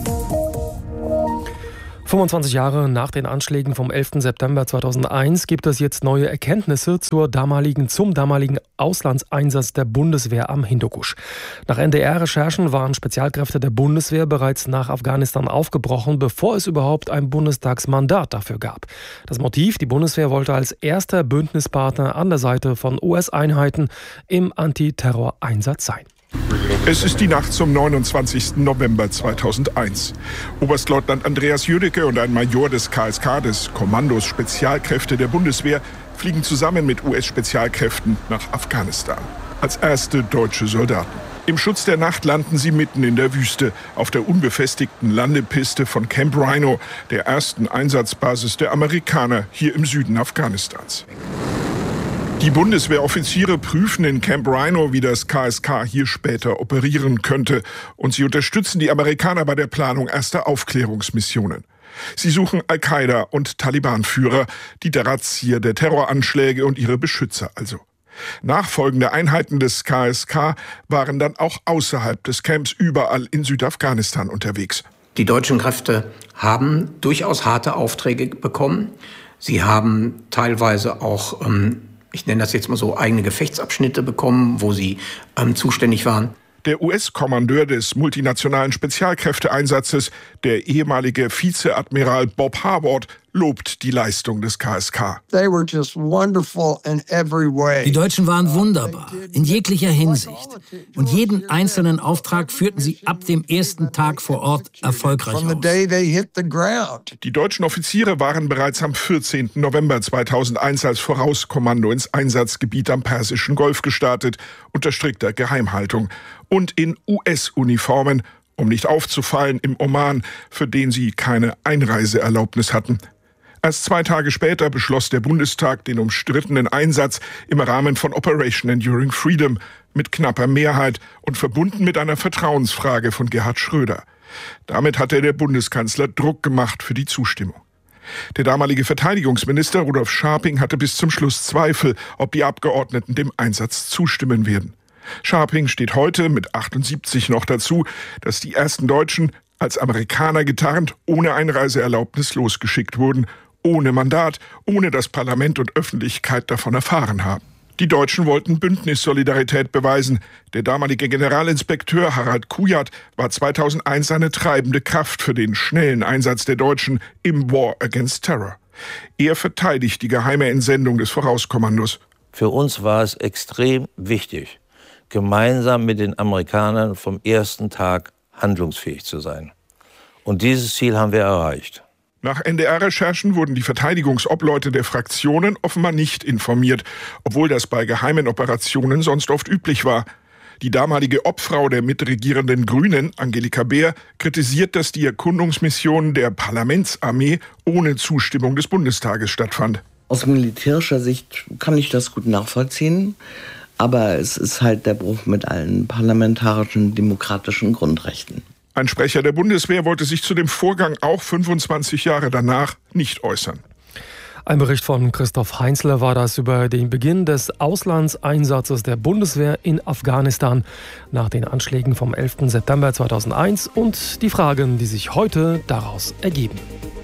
25 Jahre nach den Anschlägen vom 11. September 2001 gibt es jetzt neue Erkenntnisse zum damaligen Auslandseinsatz der Bundeswehr am Hindukusch. Nach NDR-Recherchen waren Spezialkräfte der Bundeswehr bereits nach Afghanistan aufgebrochen, bevor es überhaupt ein Bundestagsmandat dafür gab. Das Motiv: die Bundeswehr wollte als erster Bündnispartner an der Seite von US-Einheiten im Antiterror-Einsatz sein. Es ist die Nacht zum 29. November 2001. Oberstleutnant Andreas Jüdecke und ein Major des KSK, des Kommandos Spezialkräfte der Bundeswehr, fliegen zusammen mit US-Spezialkräften nach Afghanistan. Als erste deutsche Soldaten. Im Schutz der Nacht landen sie mitten in der Wüste, auf der unbefestigten Landepiste von Camp Rhino, der ersten Einsatzbasis der Amerikaner hier im Süden Afghanistans. Die Bundeswehroffiziere prüfen in Camp Rhino, wie das KSK hier später operieren könnte. Und sie unterstützen die Amerikaner bei der Planung erster Aufklärungsmissionen. Sie suchen Al-Qaida und Taliban-Führer, die Drahtzieher der Terroranschläge und ihre Beschützer also. Nachfolgende Einheiten des KSK waren dann auch außerhalb des Camps überall in Südafghanistan unterwegs. Die deutschen Kräfte haben durchaus harte Aufträge bekommen. Sie haben teilweise auch ich nenne das jetzt mal so, eigene Gefechtsabschnitte bekommen, wo sie zuständig waren. Der US-Kommandeur des multinationalen Spezialkräfteeinsatzes, der ehemalige Vizeadmiral Bob Harward, lobt die Leistung des KSK. Die Deutschen waren wunderbar, in jeglicher Hinsicht. Und jeden einzelnen Auftrag führten sie ab dem ersten Tag vor Ort erfolgreich aus. Die deutschen Offiziere waren bereits am 14. November 2001 als Vorauskommando ins Einsatzgebiet am Persischen Golf gestartet, unter strikter Geheimhaltung und in US-Uniformen, um nicht aufzufallen im Oman, für den sie keine Einreiseerlaubnis hatten. Erst 2 Tage später beschloss der Bundestag den umstrittenen Einsatz im Rahmen von Operation Enduring Freedom mit knapper Mehrheit und verbunden mit einer Vertrauensfrage von Gerhard Schröder. Damit hatte der Bundeskanzler Druck gemacht für die Zustimmung. Der damalige Verteidigungsminister Rudolf Scharping hatte bis zum Schluss Zweifel, ob die Abgeordneten dem Einsatz zustimmen werden. Scharping steht heute mit 78 noch dazu, dass die ersten Deutschen als Amerikaner getarnt, ohne Einreiseerlaubnis losgeschickt wurden, ohne Mandat, ohne dass Parlament und Öffentlichkeit davon erfahren haben. Die Deutschen wollten Bündnissolidarität beweisen. Der damalige Generalinspekteur Harald Kujat war 2001 eine treibende Kraft für den schnellen Einsatz der Deutschen im War Against Terror. Er verteidigt die geheime Entsendung des Vorauskommandos. Für uns war es extrem wichtig, gemeinsam mit den Amerikanern vom ersten Tag handlungsfähig zu sein. Und dieses Ziel haben wir erreicht. Nach NDR-Recherchen wurden die Verteidigungsobleute der Fraktionen offenbar nicht informiert, obwohl das bei geheimen Operationen sonst oft üblich war. Die damalige Obfrau der mitregierenden Grünen, Angelika Beer, kritisiert, dass die Erkundungsmission der Parlamentsarmee ohne Zustimmung des Bundestages stattfand. Aus militärischer Sicht kann ich das gut nachvollziehen. Aber es ist halt der Bruch mit allen parlamentarischen, demokratischen Grundrechten. Ein Sprecher der Bundeswehr wollte sich zu dem Vorgang auch 25 Jahre danach nicht äußern. Ein Bericht von Christoph Heinzler war das über den Beginn des Auslandseinsatzes der Bundeswehr in Afghanistan nach den Anschlägen vom 11. September 2001 und die Fragen, die sich heute daraus ergeben.